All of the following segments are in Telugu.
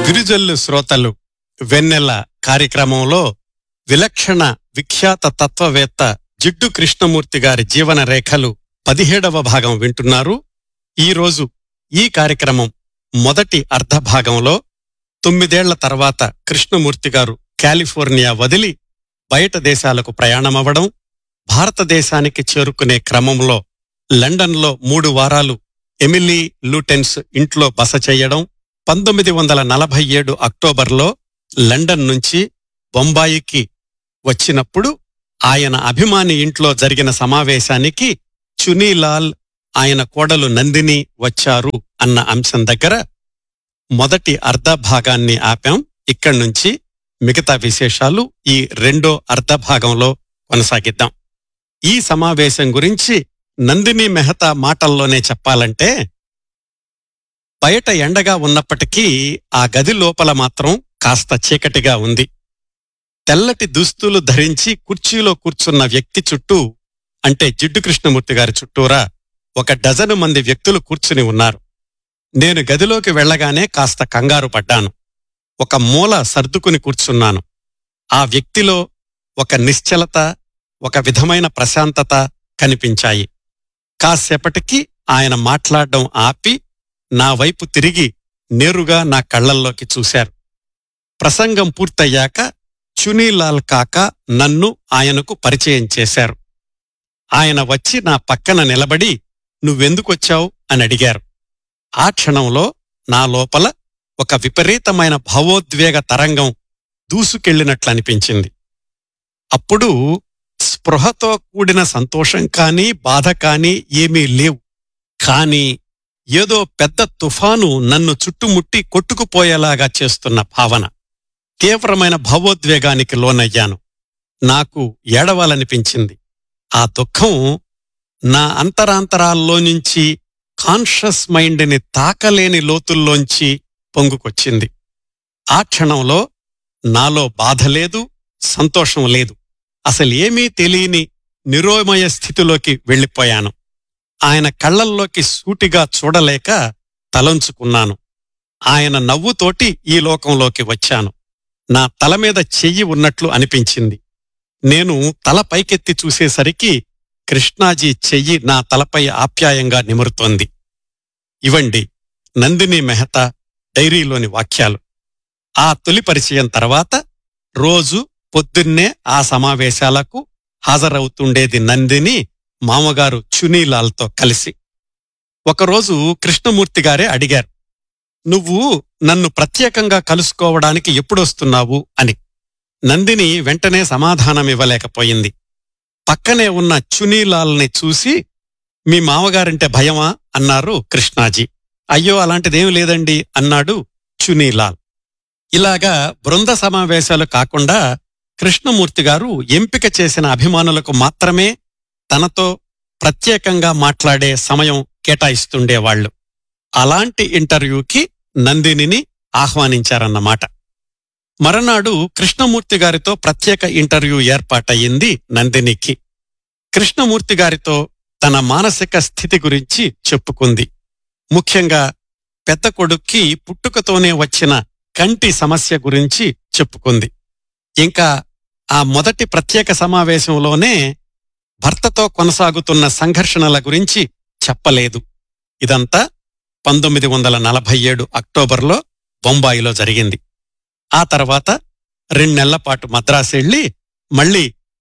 గిరిజల్లు శ్రోతలు వెన్నెల కార్యక్రమంలో విలక్షణ విఖ్యాత తత్వవేత్త జిడ్డు కృష్ణమూర్తి గారి జీవన రేఖలు 17వ భాగం వింటున్నారు. ఈరోజు ఈ కార్యక్రమం మొదటి అర్ధభాగంలో 9 ఏళ్ల తర్వాత కృష్ణమూర్తి గారు కాలిఫోర్నియా వదిలి బయట దేశాలకు ప్రయాణమవ్వడం, భారతదేశానికి చేరుకునే క్రమంలో లండన్లో 3 వారాలు ఎమిలీ లూటెన్స్ ఇంట్లో బస చెయ్యడం, 1947 అక్టోబర్లో లండన్ నుంచి బొంబాయికి వచ్చినప్పుడు ఆయన అభిమాని ఇంట్లో జరిగిన సమావేశానికి చునీలాల్, ఆయన కోడలు నందిని వచ్చారు అన్న అంశం దగ్గర మొదటి అర్ధభాగాన్ని ఆపాం. ఇక్కడ్నుంచి మిగతా విశేషాలు ఈ రెండో అర్ధభాగంలో కొనసాగిద్దాం. ఈ సమావేశం గురించి నందిని మెహతా మాటల్లోనే చెప్పాలంటే, బయట ఎండగా ఉన్నప్పటికీ ఆ గది లోపల మాత్రం కాస్త చీకటిగా ఉంది. తెల్లటి దుస్తులు ధరించి కుర్చీలో కూర్చున్న వ్యక్తి చుట్టూ, అంటే జిడ్డు కృష్ణమూర్తి గారి చుట్టూరా 1 డజను మంది వ్యక్తులు కూర్చుని ఉన్నారు. నేను గదిలోకి వెళ్లగానే కాస్త కంగారు పడ్డాను. ఒక మూల సర్దుకుని కూర్చున్నాను. ఆ వ్యక్తిలో ఒక నిశ్చలత, ఒక విధమైన ప్రశాంతత కనిపించాయి. కాసేపటికి ఆయన మాట్లాడడం ఆపి నా వైపు తిరిగి నేరుగా నా కళ్లల్లోకి చూశారు. ప్రసంగం పూర్తయ్యాక చునీలాల్ కాకా నన్ను ఆయనకు పరిచయం చేశారు. ఆయన వచ్చి నా పక్కన నిలబడి, "నువ్వెందుకొచ్చావు?" అని అడిగారు. ఆ క్షణంలో నా లోపల ఒక విపరీతమైన భావోద్వేగ తరంగం దూసుకెళ్లినట్లనిపించింది. అప్పుడు స్పృహతో కూడిన సంతోషం కానీ బాధ కానీ ఏమీ లేవు. కాని ఏదో పెద్ద తుఫాను నన్ను చుట్టుముట్టి కొట్టుకుపోయేలాగా చేస్తున్న భావన. తీవ్రమైన భావోద్వేగానికి లోనయ్యాను. నాకు ఏడవాలనిపించింది. ఆ దుఃఖం నా అంతరాంతరాల్లోంచి కాన్షస్ మైండ్ని తాకలేని లోతుల్లోంచి పొంగుకొచ్చింది. ఆ క్షణంలో నాలో బాధ లేదు, సంతోషం లేదు. అసలేమీ తెలియని నిరోమయ స్థితిలోకి వెళ్ళిపోయాను. ఆయన కళ్లల్లోకి సూటిగా చూడలేక తలంచుకున్నాను. ఆయన నవ్వుతోటి ఈ లోకంలోకి వచ్చాను. నా తల మీద చెయ్యి ఉన్నట్లు అనిపించింది. నేను తల పైకెత్తి చూసేసరికి కృష్ణాజీ చెయ్యి నా తలపై ఆప్యాయంగా నిమురుతోంది. ఇవండి నందిని మెహతా డైరీలోని వాక్యాలు. ఆ తొలి పరిచయం తర్వాత రోజు పొద్దున్నే ఆ సమావేశాలకు హాజరవుతుండేది నందిని మామగారు చునీలాల్తో కలిసి. ఒకరోజు కృష్ణమూర్తి గారే అడిగారు, "నువ్వు నన్ను ప్రత్యేకంగా కలుసుకోవడానికి ఎప్పుడొస్తున్నావు?" అని. నందిని వెంటనే సమాధానమివ్వలేకపోయింది. పక్కనే ఉన్న చునీలాల్ని చూసి, "మీ మామగారంటే భయమా?" అన్నారు కృష్ణాజీ. "అయ్యో, అలాంటిదేం లేదండి" అన్నాడు చునీలాల్. ఇలాగా బృంద సమావేశాలు కాకుండా కృష్ణమూర్తి గారు ఎంపిక చేసిన అభిమానులకు మాత్రమే తనతో ప్రత్యేకంగా మాట్లాడే సమయం కేటాయిస్తుండేవాళ్లు. అలాంటి ఇంటర్వ్యూకి నందినిని ఆహ్వానించారన్నమాట. మరనాడు కృష్ణమూర్తి గారితో ప్రత్యేక ఇంటర్వ్యూ ఏర్పాటయ్యింది నందినికి. కృష్ణమూర్తి గారితో తన మానసిక స్థితి గురించి చెప్పుకుంది. ముఖ్యంగా పెద్ద కొడుక్కి పుట్టుకతోనే వచ్చిన కంటి సమస్య గురించి చెప్పుకుంది. ఇంకా ఆ మొదటి ప్రత్యేక సమావేశంలోనే భర్తతో కొనసాగుతున్న సంఘర్షణల గురించి చెప్పలేదు. ఇదంతా 1947 అక్టోబర్లో బొంబాయిలో జరిగింది. ఆ తర్వాత 2 నెలలపాటు మద్రాసెళ్లి మళ్లీ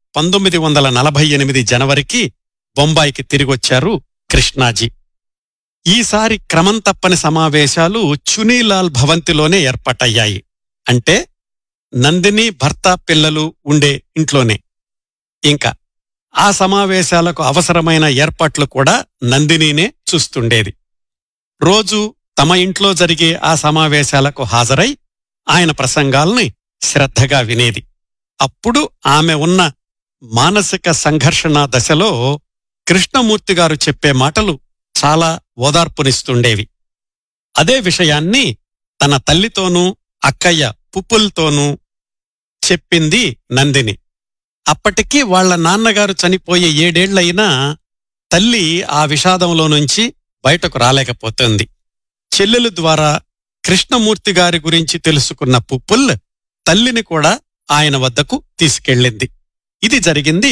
1948 జనవరికి బొంబాయికి తిరిగొచ్చారు కృష్ణాజీ. ఈసారి క్రమం తప్పని సమావేశాలు చునీలాల్ భవంతిలోనే ఏర్పాటయ్యాయి. అంటే నందిని, భర్త, పిల్లలు ఉండే ఇంట్లోనే. ఇంకా ఆ సమావేశాలకు అవసరమైన ఏర్పాట్లు కూడా నందినినే చూస్తుండేది. రోజు తమ ఇంట్లో జరిగే ఆ సమావేశాలకు హాజరై ఆయన ప్రసంగాల్ని శ్రద్ధగా వినేది. అప్పుడు ఆమె ఉన్న మానసిక సంఘర్షణ దశలో కృష్ణమూర్తి గారు చెప్పే మాటలు చాలా ఓదార్పునిస్తుండేవి. అదే విషయాన్ని తన తల్లితోనూ అక్కయ్య పుప్పుల్తోనూ చెప్పింది నందిని. అప్పటికి వాళ్ల నాన్నగారు చనిపోయే 7 ఏళ్లయినా తల్లి ఆ విషాదంలో నుంచి బయటకు రాలేకపోతుంది. చెల్లెలు ద్వారా కృష్ణమూర్తి గారి గురించి తెలుసుకున్న పుప్పుల్ తల్లిని కూడా ఆయన వద్దకు తీసుకెళ్ళింది. ఇది జరిగింది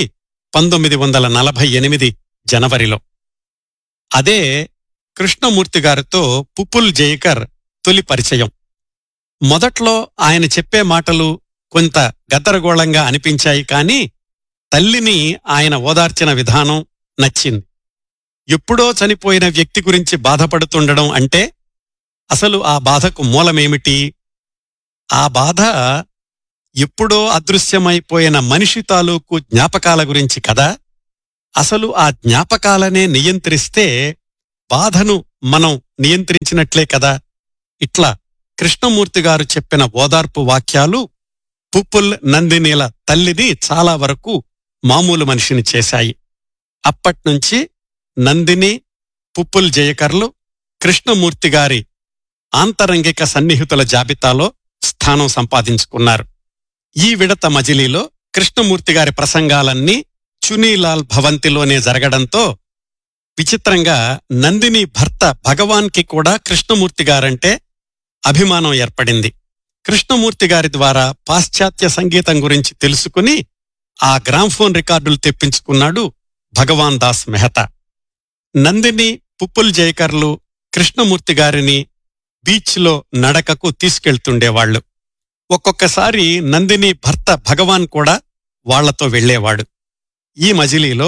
1948 జనవరిలో. అదే కృష్ణమూర్తి గారితో పుప్పుల్ జైకర్ తొలి పరిచయం. మొదట్లో ఆయన చెప్పే మాటలు కొంత గద్దరగోళంగా అనిపించాయి, కాని తల్లిని ఆయన ఓదార్చిన విధానం నచ్చింది. ఎప్పుడో చనిపోయిన వ్యక్తి గురించి బాధపడుతుండడం అంటే అసలు ఆ బాధకు మూలమేమిటి? ఆ బాధ ఎప్పుడో అదృశ్యమైపోయిన మనిషి తాలూకు జ్ఞాపకాల గురించి కదా. అసలు ఆ జ్ఞాపకాలనే నియంత్రిస్తే బాధను మనం నియంత్రించినట్లే కదా. ఇట్లా కృష్ణమూర్తి గారు చెప్పిన ఓదార్పు వాక్యాలు పుప్పుల్ నందినీల తల్లిని చాలా వరకు మామూలు మనిషిని చేశాయి. అప్పట్నుంచి నందిని, పుప్పుల్ జయకర్లు కృష్ణమూర్తి గారి ఆంతరంగిక సన్నిహితుల జాబితాలో స్థానం సంపాదించుకున్నారు. ఈ విడత మజిలీలో కృష్ణమూర్తి గారి ప్రసంగాలన్నీ చునీలాల్ భవంతిలోనే జరగడంతో విచిత్రంగా నందిని భర్త భగవాన్కి కూడా కృష్ణమూర్తి గారంటే అభిమానం ఏర్పడింది. కృష్ణమూర్తి గారి ద్వారా పాశ్చాత్య సంగీతం గురించి తెలుసుకుని ఆ గ్రామ్ఫోన్ రికార్డులు తెప్పించుకున్నాడు భగవాన్ దాస్ మెహతా. నందిని, పుప్పుల్ జైకర్లు కృష్ణమూర్తి గారిని బీచ్లో నడకకు తీసుకెళ్తుండేవాళ్లు. ఒక్కొక్కసారి నందిని భర్త భగవాన్ కూడా వాళ్లతో వెళ్లేవాడు. ఈ మజిలీలో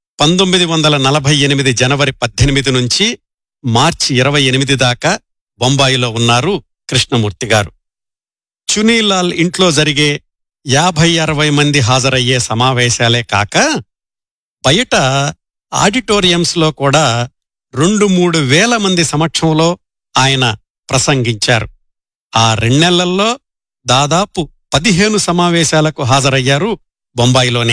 1948 జనవరి 18 నుంచి మార్చి 28 దాకా బొంబాయిలో ఉన్నారు కృష్ణమూర్తి గారు. చునీలాల్ ఇంట్లో జరిగే 50-60 మంది హాజరయ్యే సమావేశాలే కాక బయట ఆడిటోరియంస్లో కూడా 2-3 వేల మంది సమక్షంలో ఆయన ప్రసంగించారు. ఆ 2 నెలల్లో దాదాపు 15 సమావేశాలకు హాజరయ్యారు బొంబాయిలోనే.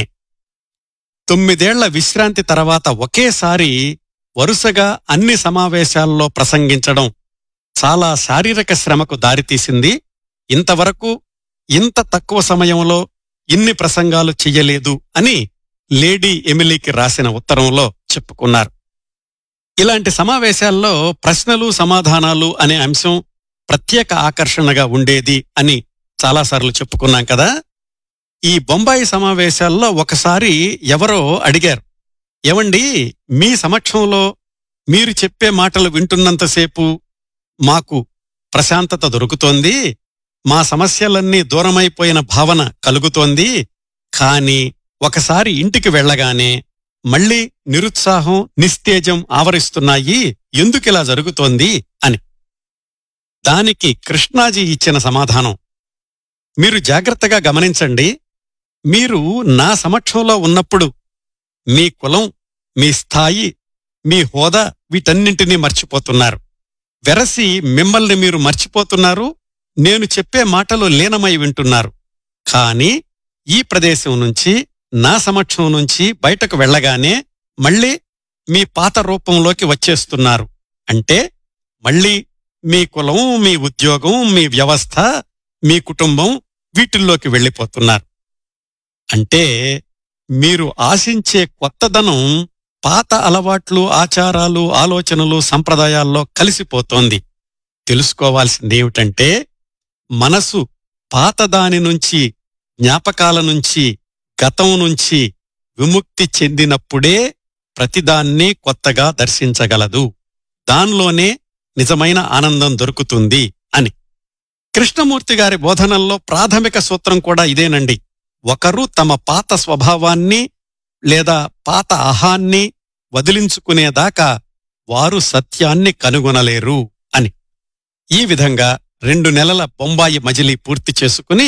9 ఏళ్ల విశ్రాంతి తర్వాత ఒకేసారి వరుసగా అన్ని సమావేశాల్లో ప్రసంగించడం చాలా శారీరక శ్రమకు దారితీసింది. ఇంతవరకు ఇంత తక్కువ సమయంలో ఇన్ని ప్రసంగాలు చెయ్యలేదు అని లేడీ ఎమిలీకి రాసిన ఉత్తరంలో చెప్పుకున్నారు. ఇలాంటి సమావేశాల్లో ప్రశ్నలు సమాధానాలు అనే అంశం ప్రత్యేక ఆకర్షణగా ఉండేది అని చాలాసార్లు చెప్పుకున్నాం కదా. ఈ బొంబాయి సమావేశాల్లో ఒకసారి ఎవరో అడిగారు, ఏవండి, మీ సమక్షంలో మీరు చెప్పే మాటలు వింటున్నంతసేపు మాకు ప్రశాంతత దొరుకుతోంది, మా సమస్యలన్నీ దూరమైపోయిన భావన కలుగుతోంది, కాని ఒకసారి ఇంటికి వెళ్ళగానే మళ్లీ నిరుత్సాహం, నిస్తేజం ఆవరిస్తున్నాయి, ఎందుకిలా జరుగుతోంది అని. దానికి కృష్ణాజీ ఇచ్చిన సమాధానం, మీరు జాగ్రత్తగా గమనించండి, మీరు నా సమక్షంలో ఉన్నప్పుడు మీ కులం, మీ స్థాయి, మీ హోదా వీటన్నింటినీ మర్చిపోతున్నారు. వెరసి మిమ్మల్ని మీరు మర్చిపోతున్నారు, నేను చెప్పే మాటలు లీనమై వింటున్నారు. కాని ఈ ప్రదేశం నుంచి, నా సమక్షం నుంచి బయటకు వెళ్ళగానే మళ్ళీ మీ పాత రూపంలోకి వచ్చేస్తున్నారు. అంటే మళ్ళీ మీ కులం, మీ ఉద్యోగం, మీ వ్యవస్థ, మీ కుటుంబం వీటిల్లోకి వెళ్ళిపోతున్నారు. అంటే మీరు ఆశించే కొత్తదనం పాత అలవాట్లు, ఆచారాలు, ఆలోచనలు, సంప్రదాయాల్లో కలిసిపోతోంది. తెలుసుకోవాల్సిందేమిటంటే మనసు పాతదాని నుంచి, జ్ఞాపకాల నుంచి, గతం నుంచి విముక్తి చెందినప్పుడే ప్రతిదాన్ని కొత్తగా దర్శించగలదు. దానిలోనే నిజమైన ఆనందం దొరుకుతుంది అని. కృష్ణమూర్తి గారి బోధనల్లో ప్రాథమిక సూత్రం కూడా ఇదేనండి. ఒకరు తమ పాత స్వభావాన్ని లేదా పాత అహాన్ని వదిలించుకునేదాకా వారు సత్యాన్ని కనుగొనలేరు అని. ఈ విధంగా 2 నెలల బొంబాయి మజిలీ పూర్తి చేసుకుని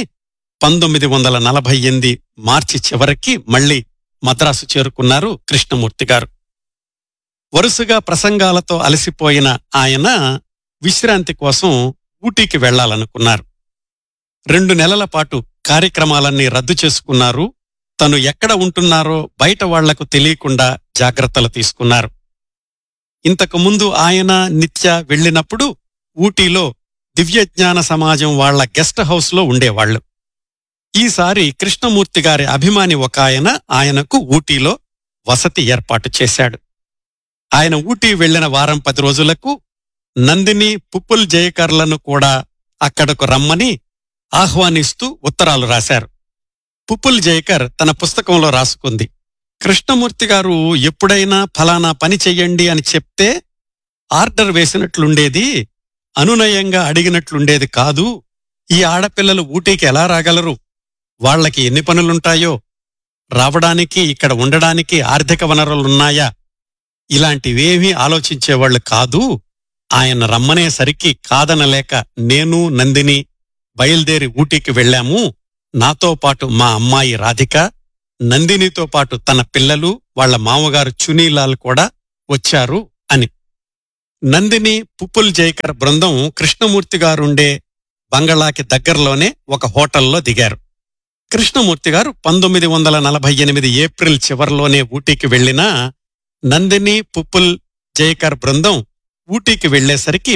1948 మార్చి చివరికి మళ్లీ మద్రాసు చేరుకున్నారు కృష్ణమూర్తి గారు. వరుసగా ప్రసంగాలతో అలసిపోయిన ఆయన విశ్రాంతి కోసం ఊటీకి వెళ్లాలనుకున్నారు. 2 నెలల పాటు కార్యక్రమాలన్నీ రద్దు చేసుకున్నారు. తను ఎక్కడ ఉంటున్నారో బయట వాళ్లకు తెలియకుండా జాగ్రత్తలు తీసుకున్నారు. ఇంతకు ముందు ఆయన నిత్య వెళ్లినప్పుడు ఊటీలో దివ్యజ్ఞాన సమాజం వాళ్ల గెస్ట్ హౌస్లో ఉండేవాళ్లు. ఈసారి కృష్ణమూర్తి గారి అభిమాని ఒక ఆయనకు ఊటీలో వసతి ఏర్పాటు చేశాడు. ఆయన ఊటీ వెళ్లిన వారం 10 రోజులకు నందిని పుప్పుల్ జయకర్లను కూడా అక్కడకు రమ్మని ఆహ్వానిస్తూ ఉత్తరాలు రాశారు. పుప్పుల్ జయకర్ తన పుస్తకంలో రాసుకుంది, కృష్ణమూర్తి గారు ఎప్పుడైనా ఫలానా పని చెయ్యండి అని చెప్తే ఆర్డర్ వేసినట్లుండేది, అనునయంగా అడిగినట్లుండేది కాదు. ఈ ఆడపిల్లలు ఊటీకి ఎలా రాగలరు? వాళ్లకి ఎన్ని పనులుంటాయో, రావడానికి ఇక్కడ ఉండడానికి ఆర్థిక వనరులున్నాయా, ఇలాంటివేమీ ఆలోచించేవాళ్లు కాదు. ఆయన రమ్మనేసరికి కాదనలేక నేను నందిని బయలుదేరి ఊటీకి వెళ్లాము. నాతో పాటు మా అమ్మాయి రాధిక, నందినితో పాటు తన పిల్లలు, వాళ్ల మామగారు చునీలాల్ కూడా వచ్చారు అని. నందిని పుప్పుల్ జయకర్ బృందం కృష్ణమూర్తిగారుండే బంగళాకి దగ్గరలోనే ఒక హోటల్లో దిగారు. కృష్ణమూర్తిగారు 1948 ఏప్రిల్ చివర్లోనే ఊటీకి వెళ్లినా నందిని పుప్పుల్ జయకర్ బృందం ఊటీకి వెళ్లేసరికి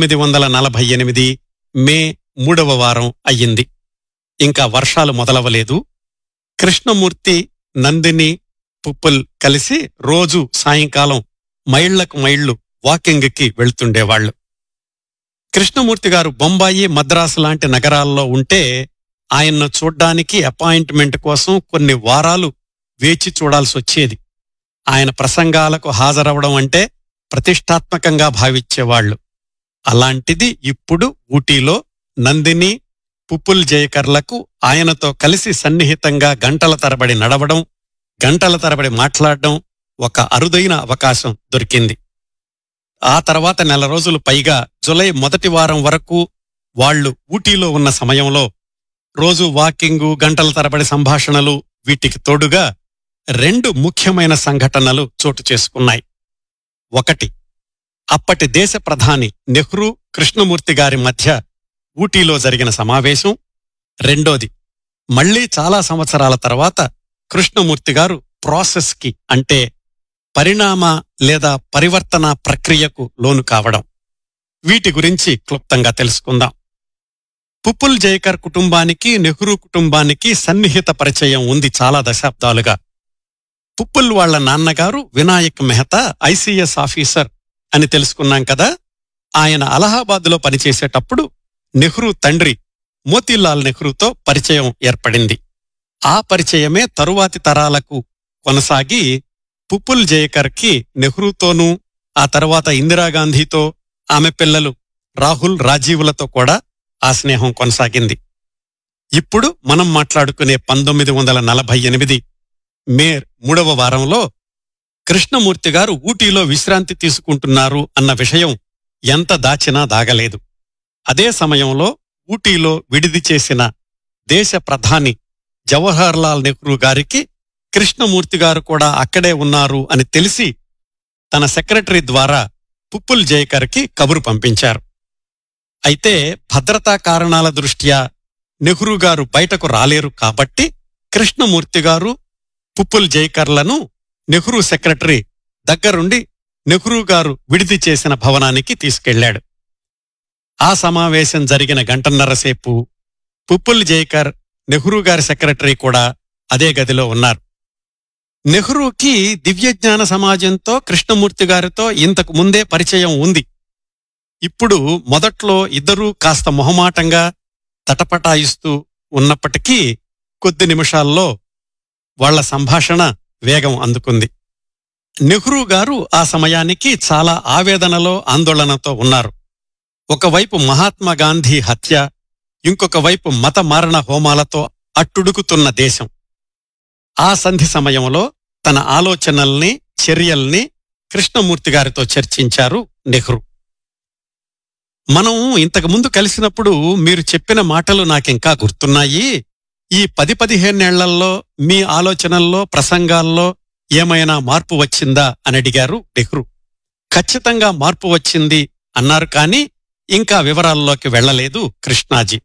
1948 మే 3వ వారం అయ్యింది. ఇంకా వర్షాలు మొదలవలేదు. కృష్ణమూర్తి, నందిని, పుప్పుల్ కలిసి రోజూ సాయంకాలం మైళ్లకు మైళ్లు వాకింగ్కి వెళ్తుండేవాళ్లు. కృష్ణమూర్తిగారు బొంబాయి, మద్రాసు లాంటి నగరాల్లో ఉంటే ఆయన్ను చూడ్డానికి అపాయింట్మెంట్ కోసం కొన్ని వారాలు వేచి చూడాల్సొచ్చేది. ఆయన ప్రసంగాలకు హాజరవడం అంటే ప్రతిష్టాత్మకంగా భావించేవాళ్లు. అలాంటిది ఇప్పుడు ఊటీలో నందిని, పుప్పుల్ జయకర్లకు ఆయనతో కలిసి సన్నిహితంగా గంటల తరబడి నడవడం, గంటల తరబడి మాట్లాడడం ఒక అరుదైన అవకాశం దొరికింది. ఆ తర్వాత 4 రోజులు పైగా జులై మొదటి వారం వరకు వాళ్లు ఊటీలో ఉన్న సమయంలో రోజు వాకింగు, గంటల తరబడి సంభాషణలు, వీటికి తోడుగా 2 ముఖ్యమైన సంఘటనలు చోటు చేసుకున్నాయి. ఒకటి, అప్పటి దేశ ప్రధాని నెహ్రూ, కృష్ణమూర్తి గారి మధ్య ఊటీలో జరిగిన సమావేశం. రెండోది, మళ్లీ చాలా సంవత్సరాల తర్వాత కృష్ణమూర్తిగారు ప్రాసెస్కి అంటే పరిణామ లేదా పరివర్తన ప్రక్రియకు లోను కావడం. వీటి గురించి క్లుప్తంగా తెలుసుకుందాం. పుప్పుల్ జయకర్ కుటుంబానికి, నెహ్రూ కుటుంబానికి సన్నిహిత పరిచయం ఉంది చాలా దశాబ్దాలుగా. పుప్పుల్ వాళ్ల నాన్నగారు వినాయక్ మెహతా ఐసీఎస్ ఆఫీసర్ అని తెలుసుకున్నాం కదా. ఆయన అలహాబాద్లో పనిచేసేటప్పుడు నెహ్రూ తండ్రి మోతీలాల్ నెహ్రూతో పరిచయం ఏర్పడింది. ఆ పరిచయమే తరువాతి తరాలకు కొనసాగి పుప్పుల్ జయకర్కి నెహ్రూతోనూ, ఆ తర్వాత ఇందిరాగాంధీతో, ఆమె పిల్లలు రాహుల్, రాజీవులతో కూడా ఆ స్నేహం కొనసాగింది. ఇప్పుడు మనం మాట్లాడుకునే 1948 మే 3వ వారంలో కృష్ణమూర్తిగారు ఊటీలో విశ్రాంతి తీసుకుంటున్నారు అన్న విషయం ఎంత దాచినా దాగలేదు. అదే సమయంలో ఊటీలో విడిది చేసిన దేశ ప్రధాని జవహర్లాల్ నెహ్రూ గారికి కృష్ణమూర్తిగారు కూడా అక్కడే ఉన్నారు అని తెలిసి తన సెక్రటరీ ద్వారా పుప్పుల్ జయకర్కి కబురు పంపించారు. అయితే భద్రతా కారణాల దృష్ట్యా నెహ్రూ గారు బయటకు రాలేరు కాబట్టి కృష్ణమూర్తిగారు పుప్పుల్ జయకర్లను నెహ్రూ సెక్రటరీ దగ్గరుండి నెహ్రూ గారు విడిది చేసిన భవనానికి తీసుకెళ్లాడు. ఆ సమావేశం జరిగిన గంటన్నరసేపు పుప్పుల్ జయకర్, నెహ్రూ గారి సెక్రటరీ కూడా అదే గదిలో ఉన్నారు. నెహ్రూకి దివ్యజ్ఞాన సమాజంతో, కృష్ణమూర్తి గారితో ఇంతకు ముందే పరిచయం ఉంది. ఇప్పుడు మొదట్లో ఇద్దరూ కాస్త మొహమాటంగా తటపటాయిస్తూ ఉన్నప్పటికీ కొద్ది నిమిషాల్లో వాళ్ల సంభాషణ వేగం అందుకుంది. నెహ్రూ గారు ఆ సమయానికి చాలా ఆవేదనలో, ఆందోళనతో ఉన్నారు. ఒకవైపు మహాత్మాగాంధీ హత్య, ఇంకొక వైపు మత మారణ హోమాలతో అట్టుడుకుతున్న దేశం. ఆ సంధి సమయంలో తన ఆలోచనల్ని, చర్యల్ని కృష్ణమూర్తి గారితో చర్చించారు నెహ్రూ. మనం ఇంతకుముందు కలిసినప్పుడు మీరు చెప్పిన మాటలు నాకింకా గుర్తున్నాయి. ఈ 10-15 ఏళ్లలో మీ ఆలోచనల్లో, ప్రసంగాల్లో ఏమైనా మార్పు వచ్చిందా అని అడిగారు నెహ్రూ. ఖచ్చితంగా మార్పు వచ్చింది అన్నారు, కానీ ఇంకా వివరాల్లోకి వెళ్లలేదు కృష్ణాజీ.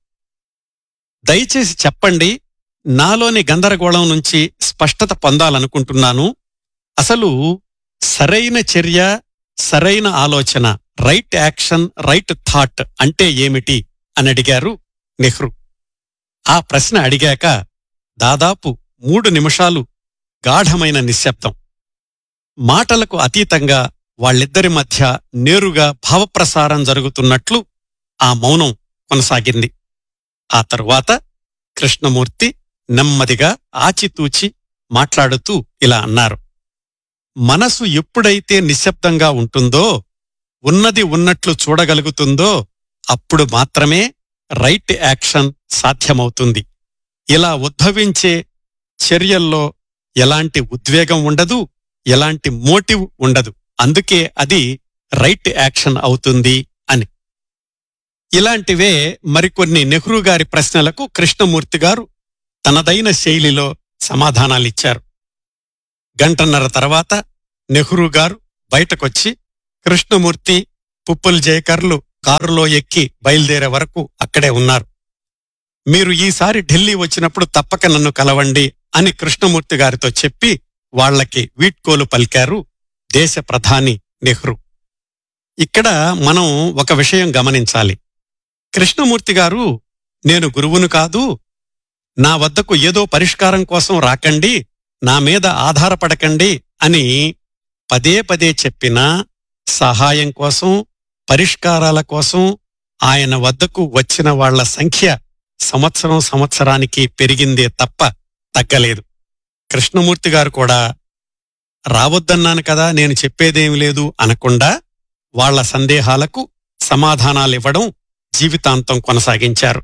దయచేసి చెప్పండి, నాలోని గందరగోళం నుంచి స్పష్టత పొందాలనుకుంటున్నాను. అసలు సరైన చర్య, సరైన ఆలోచన, రైట్ యాక్షన్, రైట్ థాట్ అంటే ఏమిటి అని అడిగారు నెహ్రూ. ఆ ప్రశ్న అడిగాక దాదాపు 3 నిమిషాలు గాఢమైన నిశ్శబ్దం. మాటలకు అతీతంగా వాళ్ళిద్దరి మధ్య నేరుగా భావప్రసారం జరుగుతున్నట్లు ఆ మౌనం కొనసాగింది. ఆ తరువాత కృష్ణమూర్తి నెమ్మదిగా ఆచితూచి మాట్లాడుతూ ఇలా అన్నారు. మనసు ఎప్పుడైతే నిశ్శబ్దంగా ఉంటుందో, ఉన్నది ఉన్నట్లు చూడగలుగుతుందో, అప్పుడు మాత్రమే రైట్ యాక్షన్ సాధ్యమవుతుంది. ఇలా ఉద్భవించే చర్యల్లో ఎలాంటి ఉద్వేగం ఉండదు, ఎలాంటి మోటివ్ ఉండదు. అందుకే అది రైట్ యాక్షన్ అవుతుంది అని. ఇలాంటివే మరికొన్ని నెహ్రూ గారి ప్రశ్నలకు కృష్ణమూర్తి గారు తనదైన శైలిలో సమాధానాలిచ్చారు. గంటన్నర తర్వాత నెహ్రూ గారు బయటకొచ్చి కృష్ణమూర్తి, పుప్పుల్ జయకర్లు కారులో ఎక్కి బయలుదేరే వరకు అక్కడే ఉన్నారు. మీరు ఈసారి ఢిల్లీ వచ్చినప్పుడు తప్పక నన్ను కలవండి అని కృష్ణమూర్తి గారితో చెప్పి వాళ్లకి వీడ్కోలు పలికారు దేశ ప్రధాని నెహ్రూ. ఇక్కడ మనం ఒక విషయం గమనించాలి. కృష్ణమూర్తి గారు, నేను గురువును కాదు, నా వద్దకు ఏదో పరిష్కారం కోసం రాకండి, నా మీద ఆధారపడకండి అని పదే పదే చెప్పినా సహాయం కోసం, పరిష్కారాల కోసం ఆయన వద్దకు వచ్చిన వాళ్ల సంఖ్య సంవత్సరానికి పెరిగిందే తప్ప తగ్గలేదు. కృష్ణమూర్తి గారు కూడా రావద్దన్నాను కదా, నేను చెప్పేదేమి లేదు అనకుండా వాళ్ల సందేహాలకు సమాధానాలివ్వడం జీవితాంతం కొనసాగించారు.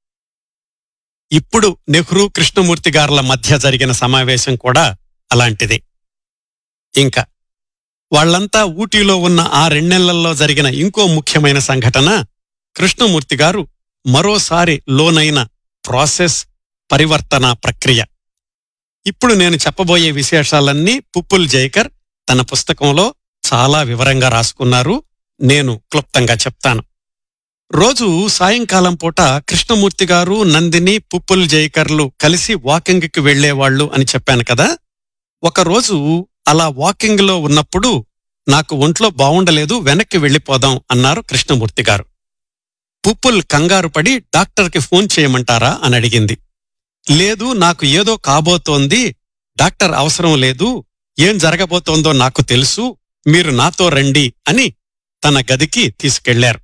ఇప్పుడు నెహ్రూ కృష్ణమూర్తి గార్ల మధ్య జరిగిన సమావేశం కూడా అలాంటిదే. ఇంకా వాళ్లంతా ఊటీలో ఉన్న ఆ 2 నెలల్లో జరిగిన ఇంకో ముఖ్యమైన సంఘటన కృష్ణమూర్తి గారు మరోసారి లోనైన ప్రాసెస్ పరివర్తన ప్రక్రియ. ఇప్పుడు నేను చెప్పబోయే విశేషాలన్నీ పుప్పుల్ జైకర్ తన పుస్తకంలో చాలా వివరంగా రాసుకున్నారు. నేను క్లుప్తంగా చెప్తాను. రోజు సాయంకాలం పూట కృష్ణమూర్తి గారు, నందిని, పుప్పుల్ జైకర్లు కలిసి వాకింగ్కి వెళ్లేవాళ్లు అని చెప్పాను కదా. ఒకరోజు అలా వాకింగ్లో ఉన్నప్పుడు నాకు ఒంట్లో బావుండలేదు, వెనక్కి వెళ్ళిపోదాం అన్నారు కృష్ణమూర్తి గారు. పుప్పుల్ కంగారు పడి డాక్టర్కి ఫోన్ చేయమంటారా అని అడిగింది. లేదు, నాకు ఏదో కాబోతోంది, డాక్టర్ అవసరం లేదు, ఏం జరగబోతోందో నాకు తెలుసు, మీరు నాతో రండి అని తన గదికి తీసుకెళ్లారు.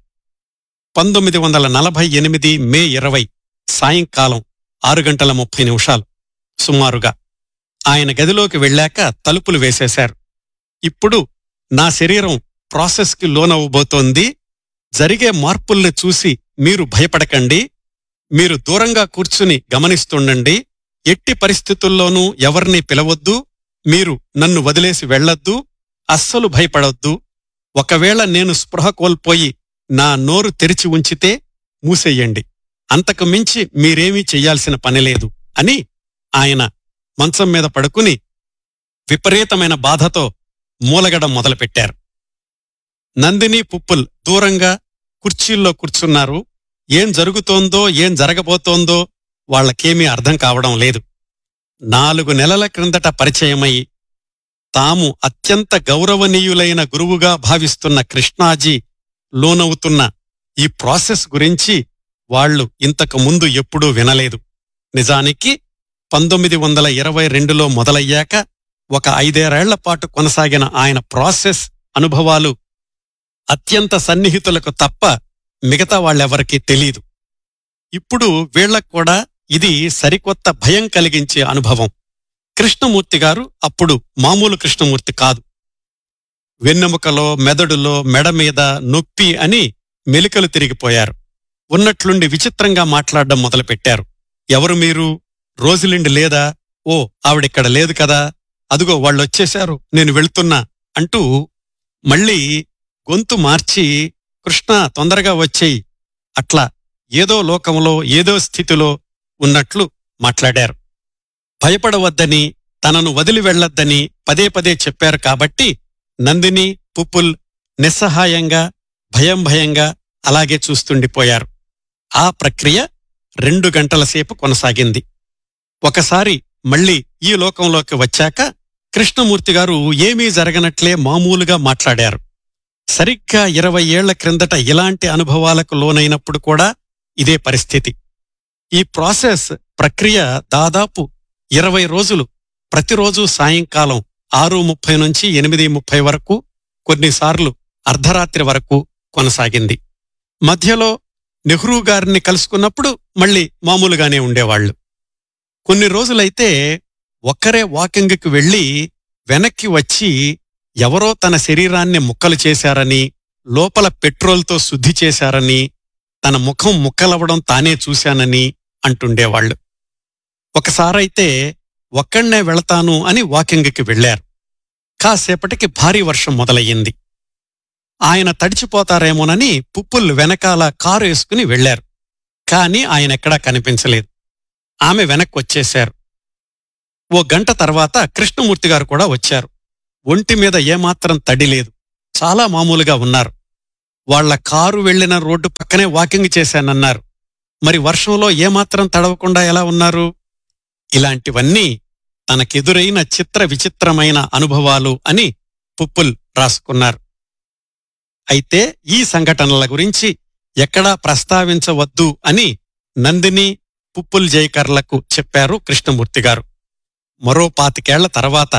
1948 మే 20 సాయంకాలం 6:30 సుమారుగా ఆయన గదిలోకి వెళ్ళాక తలుపులు వేసేశారు. ఇప్పుడు నా శరీరం ప్రాసెస్కి లోనవ్వబోతోంది, జరిగే మార్పుల్ని చూసి మీరు భయపడకండి, మీరు దూరంగా కూర్చుని గమనిస్తుండండి, ఎట్టి పరిస్థితుల్లోనూ ఎవర్నీ పిలవొద్దు, మీరు నన్ను వదిలేసి వెళ్లొద్దు, అస్సలు భయపడొద్దు, ఒకవేళ నేను స్పృహ కోల్పోయి నా నోరు తెరిచి ఉంచితే మూసెయ్యండి, అంతకు మించి మీరేమీ చెయ్యాల్సిన పనిలేదు అని ఆయన మంచం మీద పడుకుని విపరీతమైన బాధతో మూలగడం మొదలుపెట్టారు. నందిని, పుప్పుల్ దూరంగా కుర్చీల్లో కూర్చున్నారు. ఏం జరుగుతోందో, ఏం జరగబోతోందో వాళ్లకేమీ అర్థం కావడం లేదు. 4 నెలల క్రిందట పరిచయమై తాము అత్యంత గౌరవనీయులైన గురువుగా భావిస్తున్న కృష్ణాజీ లోనవుతున్న ఈ ప్రాసెస్ గురించి వాళ్లు ఇంతకు ముందు ఎప్పుడూ వినలేదు. నిజానికి 1922లో మొదలయ్యాక ఒక 5-6 ఏళ్ల పాటు కొనసాగిన ఆయన ప్రాసెస్ అనుభవాలు అత్యంత సన్నిహితులకు తప్ప మిగతా వాళ్ళెవరికీ తెలీదు. ఇప్పుడు వీళ్లక్కూడా ఇది సరికొత్త భయం కలిగించే అనుభవం. కృష్ణమూర్తి గారు అప్పుడు మామూలు కృష్ణమూర్తి కాదు. వెన్నెముకలో, మెదడులో, మెడ మీద నొప్పి అని మెలికలు తిరిగిపోయారు. ఉన్నట్లుండి విచిత్రంగా మాట్లాడడం మొదలుపెట్టారు. ఎవరు మీరు? రోజులిండి లేదా? ఓ, ఆవిడిక్కడ లేదు కదా, అదుగో వాళ్ళొచ్చేశారు, నేను వెళ్తున్నా అంటూ మళ్ళీ గొంతు మార్చి కృష్ణ తొందరగా వచ్చేయి, అట్లా ఏదో లోకంలో ఏదో స్థితిలో ఉన్నట్లు మాట్లాడారు. భయపడవద్దని, తనను వదిలి వెళ్లొద్దని పదే పదే చెప్పారు కాబట్టి నందిని, పుప్పుల్ నిస్సహాయంగా, భయంగా అలాగే చూస్తుండిపోయారు. ఆ ప్రక్రియ 2 గంటల సేపు కొనసాగింది. ఒకసారి మళ్ళీ ఈ లోకంలోకి వచ్చాక కృష్ణమూర్తి గారు ఏమీ జరగనట్లే మామూలుగా మాట్లాడారు. సరిగ్గా 20 ఏళ్ల క్రిందట ఇలాంటి అనుభవాలకు లోనైనప్పుడు కూడా ఇదే పరిస్థితి. ఈ ప్రాసెస్ ప్రక్రియ దాదాపు 20 రోజులు ప్రతిరోజు సాయంకాలం 6:30 నుంచి 8:30 వరకు కొన్నిసార్లు అర్ధరాత్రి వరకు కొనసాగింది. మధ్యలో నెహ్రూ గారిని కలుసుకున్నప్పుడు మళ్ళీ మామూలుగానే ఉండేవాళ్లు. కొన్ని రోజులైతే ఒక్కరే వాకింగ్కి వెళ్లి వెనక్కి వచ్చి ఎవరో తన శరీరాన్ని ముక్కలు చేశారని, లోపల పెట్రోల్తో శుద్ధి చేశారని, తన ముఖం ముక్కలవ్వడం తానే చూశానని అంటుండేవాళ్లు. ఒకసారైతే ఒక్కణ్ణే వెళతాను అని వాకింగ్కి వెళ్లారు. కాసేపటికి భారీ వర్షం మొదలయ్యింది. ఆయన తడిచిపోతారేమోనని పుప్పుల్ వెనకాల కారు వేసుకుని వెళ్లారు. కాని ఆయనెక్కడా కనిపించలేదు. ఆమె వెనక్కొచ్చేశారు. ఓ గంట తర్వాత కృష్ణమూర్తిగారు కూడా వచ్చారు. ఒంటి మీద ఏమాత్రం తడిలేదు, చాలా మామూలుగా ఉన్నారు. వాళ్ల కారు వెళ్లిన రోడ్డు పక్కనే వాకింగ్ చేశానన్నారు. మరి వర్షంలో ఏమాత్రం తడవకుండా ఎలా ఉన్నారు? ఇలాంటివన్నీ తనకెదురైన చిత్ర విచిత్రమైన అనుభవాలు అని పుప్పుల్ రాసుకున్నారు. అయితే ఈ సంఘటనల గురించి ఎక్కడా ప్రస్తావించవద్దు అని నందిని, పుప్పుల్ జైకర్లకు చెప్పారు కృష్ణమూర్తిగారు. మరో 25 తర్వాత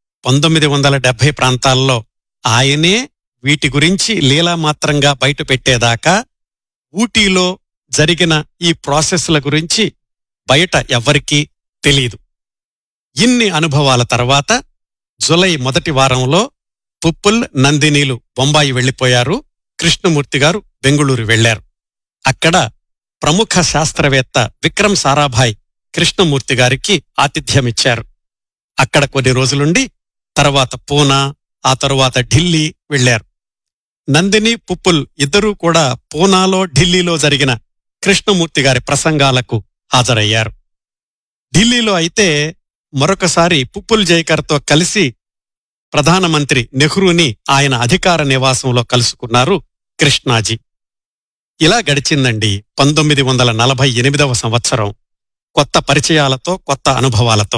1970 ప్రాంతాల్లో ఆయనే వీటి గురించి లీలామాత్రంగా బయటపెట్టేదాకా ఊటీలో జరిగిన ఈ ప్రాసెస్ల గురించి బయట ఎవ్వరికీ తెలీదు. ఇన్ని అనుభవాల తర్వాత జులై మొదటి వారంలో పుప్పుల్, నందినీలు బొంబాయి వెళ్లిపోయారు. కృష్ణమూర్తిగారు బెంగుళూరు వెళ్లారు. అక్కడ ప్రముఖ శాస్త్రవేత్త విక్రమ్ సారాభాయ్ కృష్ణమూర్తిగారికి ఆతిథ్యమిచ్చారు. అక్కడ కొన్ని రోజులుండి తర్వాత పూనా, ఆ తరువాత ఢిల్లీ వెళ్లారు. నందిని, పుప్పుల్ ఇద్దరూ కూడా పూనాలో, ఢిల్లీలో జరిగిన కృష్ణమూర్తిగారి ప్రసంగాలకు హాజరయ్యారు. ఢిల్లీలో అయితే మరొకసారి పుప్పుల్ జైకర్తో కలిసి ప్రధానమంత్రి నెహ్రూని ఆయన అధికార నివాసంలో కలుసుకున్నారు కృష్ణాజీ. ఇలా గడిచిందండి 1948వ సంవత్సరం, కొత్త పరిచయాలతో, కొత్త అనుభవాలతో.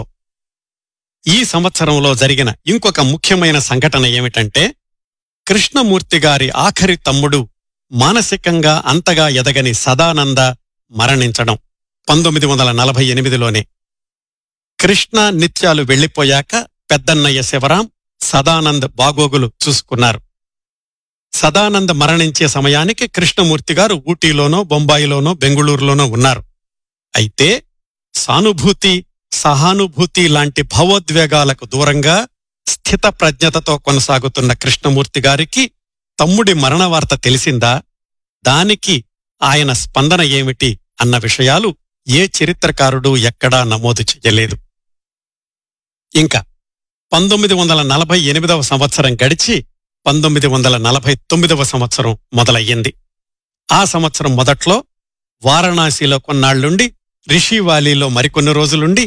ఈ సంవత్సరంలో జరిగిన ఇంకొక ముఖ్యమైన సంఘటన ఏమిటంటే, కృష్ణమూర్తిగారి ఆఖరి తమ్ముడు, మానసికంగా అంతగా ఎదగని సదానంద మరణించడం 1948లోనే. కృష్ణ నిత్యాలు వెళ్లిపోయాక పెద్దన్నయ్య శివరాం సదానంద్ బాగోగులు చూసుకున్నారు. సదానంద్ మరణించే సమయానికి కృష్ణమూర్తిగారు ఊటీలోనో, బొంబాయిలోనో, బెంగుళూరులోనో ఉన్నారు. అయితే సానుభూతి, సహానుభూతి లాంటి భావోద్వేగాలకు దూరంగా స్థిత ప్రజ్ఞతతో కొనసాగుతున్న కృష్ణమూర్తిగారికి తమ్ముడి మరణవార్త తెలిసిందా? దానికి ఆయన స్పందన ఏమిటి అన్న విషయాలు ఏ చరిత్రకారుడు ఎక్కడా నమోదు చెయ్యలేదు. ఇంకా 1948వ సంవత్సరం గడిచి 1949వ సంవత్సరం మొదలయ్యింది. ఆ సంవత్సరం మొదట్లో వారణాసిలో కొన్నాళ్లుండి, రిషివాలీలో మరికొన్ని రోజులుండి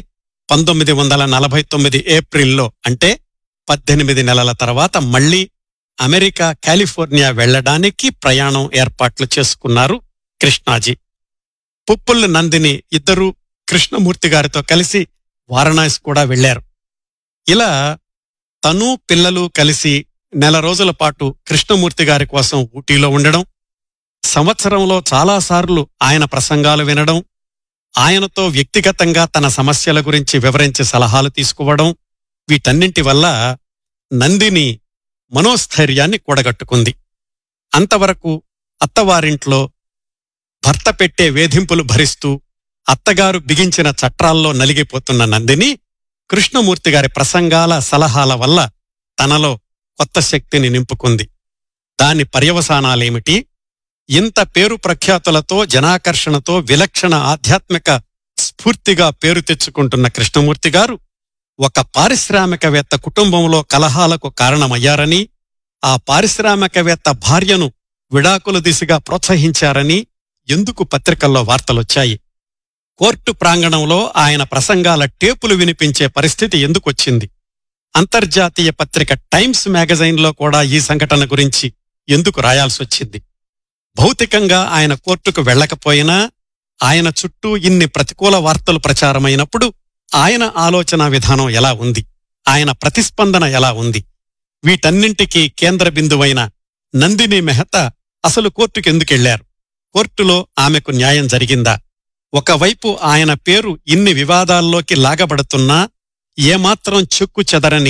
1949 ఏప్రిల్లో, అంటే 18 నెలల తర్వాత మళ్లీ అమెరికా కాలిఫోర్నియా వెళ్లడానికి ప్రయాణం ఏర్పాట్లు చేసుకున్నారు కృష్ణాజీ. పుప్పుల్, నందిని ఇద్దరూ కృష్ణమూర్తిగారితో కలిసి వారణాసి కూడా వెళ్లారు. ఇలా తను, పిల్లలు కలిసి నెల రోజుల పాటు కృష్ణమూర్తిగారి కోసం ఊటీలో ఉండడం, సంవత్సరంలో చాలాసార్లు ఆయన ప్రసంగాలు వినడం, ఆయనతో వ్యక్తిగతంగా తన సమస్యల గురించి వివరించి సలహాలు తీసుకోవడం, వీటన్నింటి వల్ల నందిని మనోస్థైర్యాన్ని కూడగట్టుకుంది. అంతవరకు అత్తవారింట్లో భర్త పెట్టే వేధింపులు భరిస్తూ అత్తగారు బిగించిన చట్రాల్లో నలిగిపోతున్న నందిని కృష్ణమూర్తిగారి ప్రసంగాల, సలహాల వల్ల తనలో కొత్త శక్తిని నింపుకుంది. దాని పర్యవసానాలేమిటి? ఇంత పేరు ప్రఖ్యాతులతో, జనాకర్షణతో, విలక్షణ ఆధ్యాత్మిక స్ఫూర్తిగా పేరు తెచ్చుకుంటున్న కృష్ణమూర్తిగారు ఒక పారిశ్రామికవేత్త కుటుంబంలో కలహాలకు కారణమయ్యారని, ఆ పారిశ్రామికవేత్త భార్యను విడాకుల దిశగా ప్రోత్సహించారని ఎందుకు పత్రికల్లో వార్తలొచ్చాయి? కోర్టు ప్రాంగణంలో ఆయన ప్రసంగాల టేపులు వినిపించే పరిస్థితి ఎందుకొచ్చింది? అంతర్జాతీయ పత్రిక టైమ్స్ మ్యాగజైన్లో కూడా ఈ సంఘటన గురించి ఎందుకు రాయాల్సొచ్చింది? భౌతికంగా ఆయన కోర్టుకు వెళ్లకపోయినా ఆయన చుట్టూ ఇన్ని ప్రతికూల వార్తలు ప్రచారమైనప్పుడు ఆయన ఆలోచనా విధానం ఎలా ఉంది? ఆయన ప్రతిస్పందన ఎలా ఉంది? వీటన్నింటికీ కేంద్ర బిందువైన నందిని మెహతా అసలు కోర్టుకెందుకెళ్లారు? కోర్టులో ఆమెకు న్యాయం జరిగిందా? ఒకవైపు ఆయన పేరు ఇన్ని వివాదాల్లోకి లాగబడుతున్నా ఏమాత్రం చెక్కు చెదరని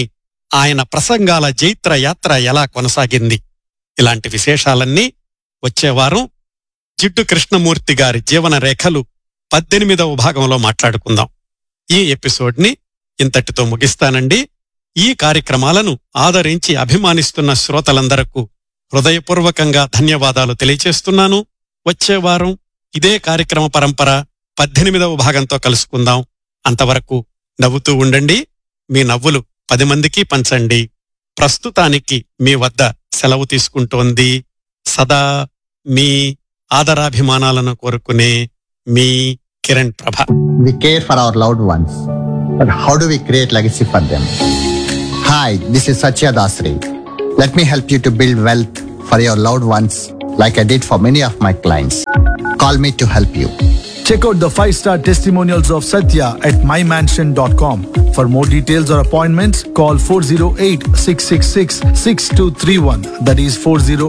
ఆయన ప్రసంగాల జైత్ర యాత్ర ఎలా కొనసాగింది, ఇలాంటి విశేషాలన్నీ వచ్చేవారం జిడ్డు కృష్ణమూర్తి గారి జీవన రేఖలు 18వ భాగంలో మాట్లాడుకుందాం. ఈ ఎపిసోడ్ని ఇంతటితో ముగిస్తానండి. ఈ కార్యక్రమాలను ఆదరించి అభిమానిస్తున్న శ్రోతలందరకు హృదయపూర్వకంగా ధన్యవాదాలు తెలియచేస్తున్నాను. వచ్చేవారం ఇదే కార్యక్రమ పరంపర 18వ భాగంతో కలుసుకుందాం. అంతవరకు నవ్వుతూ ఉండండి. మీ నవ్వులు 10 మందికి పంచండి. ప్రస్తుతానికి మీ వద్ద సెలవు తీసుకుంటోంది సదా మీ ఆదరాభిమానాలను కోరుకునే మీ కిరణ్ ప్రభ. We care for our loved ones, but how do we create legacy for them? Hi, this is Satya Dasri. Let me help you to build wealth for your loved ones like I did for many of my clients. Call me to help you. Check out the 5-star testimonials of Satya at mymansion.com. For more details or appointments, call 408-666-6231. That is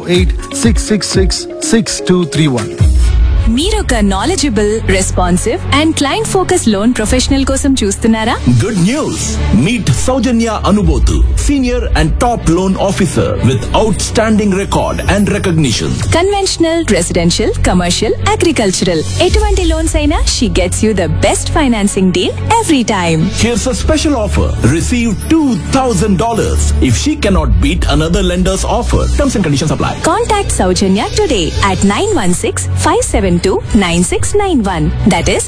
408-666-6231. మీరొక knowledgeable, responsive and client focus loan professional కోసం చూస్తున్నారా? Good news! Meet Saujanya Anubotu, Senior and Top Loan Officer with outstanding record and recognition. Conventional, residential, commercial, agricultural ఎటువంటి లోన్స్ అయినా she gets you the best financing deal every time. Here's a special offer. Receive $2,000 if she cannot beat another lender's offer. Terms and conditions apply. Contact Saujanya today at 916-572-9691. That is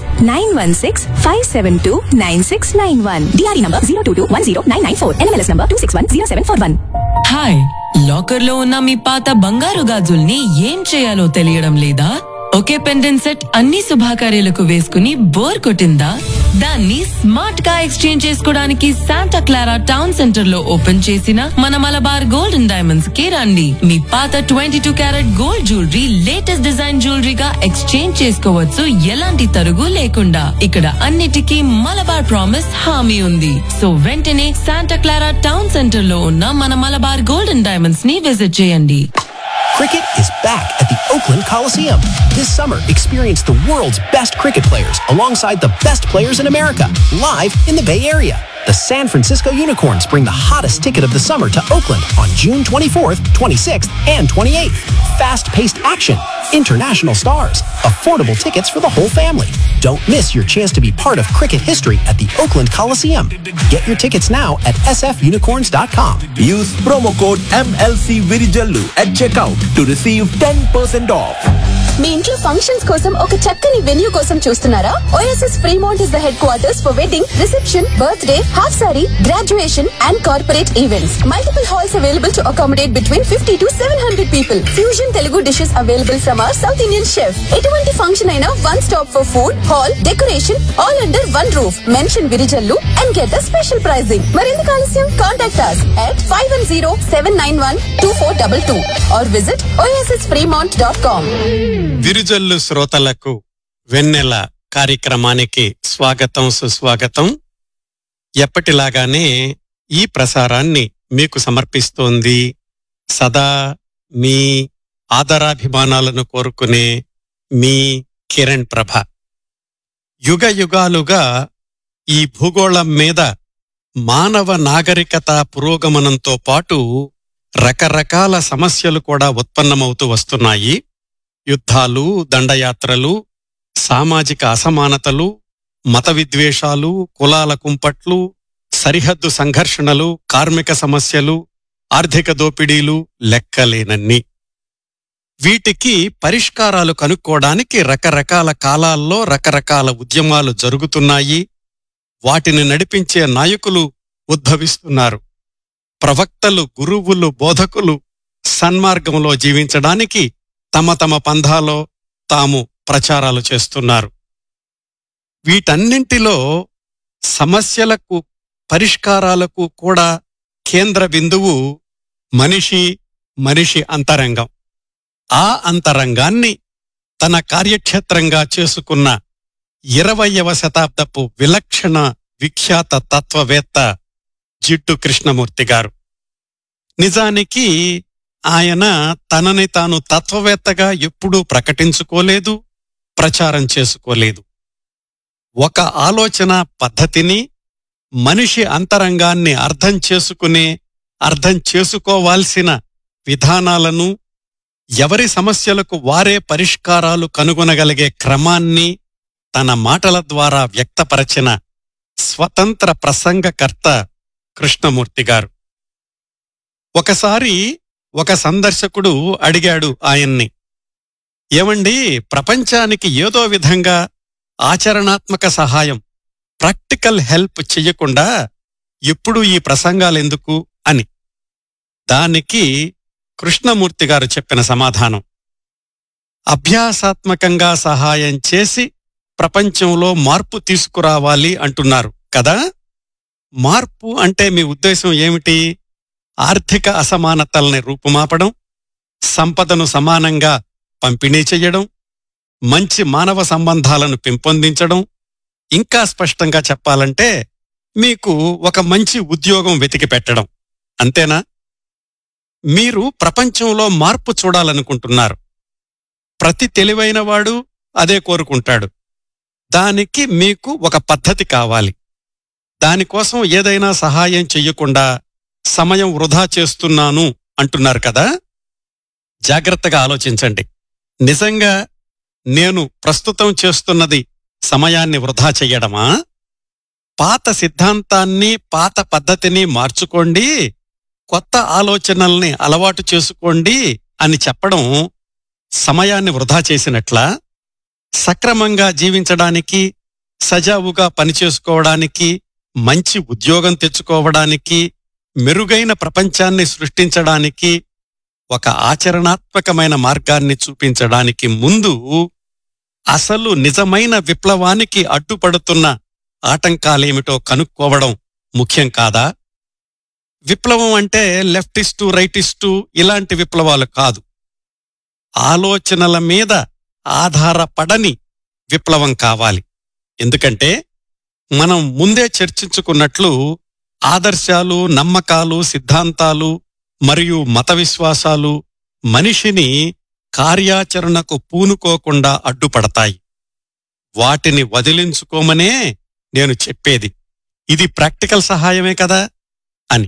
916-572-9691. DRE number 022109994. NMLS number 26107441. Hi, locker లో ఉన్న మీ పాత బంగారు గాజుల్ని ఏం చేయాలో తెలియడం లేదా? ఒకే పెండెంట్ సెట్ అన్ని శుభాకార్యాలకు వేసుకుని బోర్ కొట్టిందా? దాన్ని స్మార్ట్ గా ఎక్స్చేంజ్ చేసుకోవడానికి శాంటా క్లారా టౌన్ సెంటర్ లో ఓపెన్ చేసిన మన మలబార్ గోల్డ్ అండ్ డైమండ్స్ కి రండి. మీ పాత 22 carat gold jewellery latest design జ్యువెలరీగా exchange చేసుకోవచ్చు, ఎలాంటి తరుగు లేకుండా. ఇక్కడ అన్నిటికీ మలబార్ ప్రామిస్ హామీ ఉంది. సో వెంటనే శాంటా క్లారా టౌన్ సెంటర్ లో ఉన్న మన మలబార్ గోల్డ్ అండ్ డైమండ్స్ ని విజిట్ చేయండి. Cricket is back at the Oakland Coliseum. This summer, experience the world's best cricket players alongside the best players in America, live in the Bay Area. The San Francisco Unicorns bring the hottest ticket of the summer to Oakland on June 24th, 26th, and 28th. Fast-paced action, international stars, affordable tickets for the whole family. Don't miss your chance to be part of cricket history at the Oakland Coliseum. Get your tickets now at sfunicorns.com. Use promo code MLC Virijallu at checkout to receive 10% off. మీ ఇంట్లో ఫంక్షన్స్ కోసం ఒక చక్కని వెన్యూ కోసం చూస్తున్నారా? OSS Fremont is the head quarters for wedding, reception, birthday, half sorry, graduation and corporate events. Multiple halls available to accommodate between 50 to 700 people. Fusion Telugu dishes available from our south Indian chef. ఎటువంటి ఫంక్షన్ అయినా one stop for food, hall, decoration, all under one roof. Mention Virijallu and get the special pricing. మరెందుకు ఆలస్యం? Contact us at 510-791-2422 or visit ossfremont.com. Virujallu శ్రోతలకు వెన్నెల కార్యక్రమానికి స్వాగతం, సుస్వాగతం. ఎప్పటిలాగానే ఈ ప్రసారాన్ని మీకు సమర్పిస్తోంది సదా మీ ఆదరాభిమానాలను కోరుకునే మీ కిరణ్ ప్రభ. యుగ యుగాలుగా ఈ భూగోళం మీద మానవ నాగరికత పురోగమనంతో పాటు రకరకాల సమస్యలు కూడా ఉత్పన్నమవుతూ వస్తున్నాయి. యుద్ధాలు, దండయాత్రలు, సామాజిక అసమానతలు, మత విద్వేషాలు, కులాల కుంపట్లు, సరిహద్దు సంఘర్షణలు, కార్మిక సమస్యలు, ఆర్థిక దోపిడీలు లెక్కలేనన్ని. వీటికి పరిష్కారాలు కనుక్కోవడానికి రకరకాల కాలాల్లో రకరకాల ఉద్యమాలు జరుగుతున్నాయి. వాటిని నడిపించే నాయకులు ఉద్భవిస్తున్నారు. ప్రవక్తలు, గురువులు, బోధకులు సన్మార్గంలో జీవించడానికి తమ తమ పంథాలో తాము ప్రచారాలు చేస్తున్నారు. వీటన్నింటిలో సమస్యలకు, పరిష్కారాలకు కూడా కేంద్ర బిందువు మనిషి అంతరంగం. ఆ అంతరంగాన్ని తన కార్యక్షేత్రంగా చేసుకున్న 20వ శతాబ్దపు విలక్షణ విఖ్యాత తత్వవేత్త జిడ్డు కృష్ణమూర్తి గారు. నిజానికి ఆయన తనని తాను తత్వవేత్తగా ఎప్పుడూ ప్రకటించుకోలేదు, ప్రచారం చేసుకోలేదు. ఒక ఆలోచన పద్ధతిని, మనిషి అంతరంగాన్ని అర్థం చేసుకునే అర్థం చేసుకోవాల్సిన విధానాలను, ఎవరి సమస్యలకు వారే పరిష్కారాలు కనుగొనగలిగే క్రమాన్ని తన మాటల ద్వారా వ్యక్తపరచిన స్వతంత్ర ప్రసంగకర్త కృష్ణమూర్తి గారు. ఒకసారి ఒక సందర్శకుడు అడిగాడు ఆయన్ని, ఏమండి, ప్రపంచానికి ఏదో విధంగా ఆచరణాత్మక సహాయం, ప్రాక్టికల్ హెల్ప్ చెయ్యకుండా ఎప్పుడూ ఈ ప్రసంగాలెందుకు అని. దానికి కృష్ణమూర్తి గారు చెప్పిన సమాధానం, అభ్యాసాత్మకంగా సహాయం చేసి ప్రపంచంలో మార్పు తీసుకురావాలి అంటున్నారు కదా. మార్పు అంటే మీ ఉద్దేశం ఏమిటి? ఆర్థిక అసమానతల్ని రూపుమాపడం, సంపదను సమానంగా పంపిణీ చెయ్యడం, మంచి మానవ సంబంధాలను పెంపొందించడం, ఇంకా స్పష్టంగా చెప్పాలంటే మీకు ఒక మంచి ఉద్యోగం వెతికి పెట్టడం, అంతేనా? మీరు ప్రపంచంలో మార్పు చూడాలనుకుంటున్నారు. ప్రతి తెలివైనవాడు అదే కోరుకుంటాడు. దానికి మీకు ఒక పద్ధతి కావాలి. దానికోసం ఏదైనా సహాయం చెయ్యకుండా సమయం వృధా చేస్తున్నాను అంటున్నారు కదా. జాగ్రత్తగా ఆలోచించండి. నిజంగా నేను ప్రస్తుతం చేస్తున్నది సమయాన్ని వృధా చెయ్యడమా? పాత సిద్ధాంతాన్ని, పాత పద్ధతిని మార్చుకోండి, కొత్త ఆలోచనల్ని అలవాటు చేసుకోండి అని చెప్పడం సమయాన్ని వృధా చేసినట్లా? సక్రమంగా జీవించడానికి, సజావుగా పనిచేసుకోవడానికి, మంచి ఉద్యోగం తెచ్చుకోవడానికి, మెరుగైన ప్రపంచాన్ని సృష్టించడానికి, ఒక ఆచరణాత్మకమైన మార్గాన్ని చూపించడానికి ముందు అసలు నిజమైన విప్లవానికి అడ్డుపడుతున్న ఆటంకాలేమిటో కనుక్కోవడం ముఖ్యం కాదా? విప్లవం అంటే లెఫ్టిస్టు, రైటిస్టు ఇలాంటి విప్లవాలు కాదు. ఆలోచనల మీద ఆధారపడని విప్లవం కావాలి. ఎందుకంటే మనం ముందే చర్చించుకున్నట్లు ఆదర్శాలు, నమ్మకాలు, సిద్ధాంతాలు మరియు మత విశ్వాసాలు మనిషిని కార్యాచరణకు పూనుకోకుండా అడ్డుపడతాయి. వాటిని వదిలించుకోమనే నేను చెప్పేది. ఇది ప్రాక్టికల్ సహాయమే కదా అని.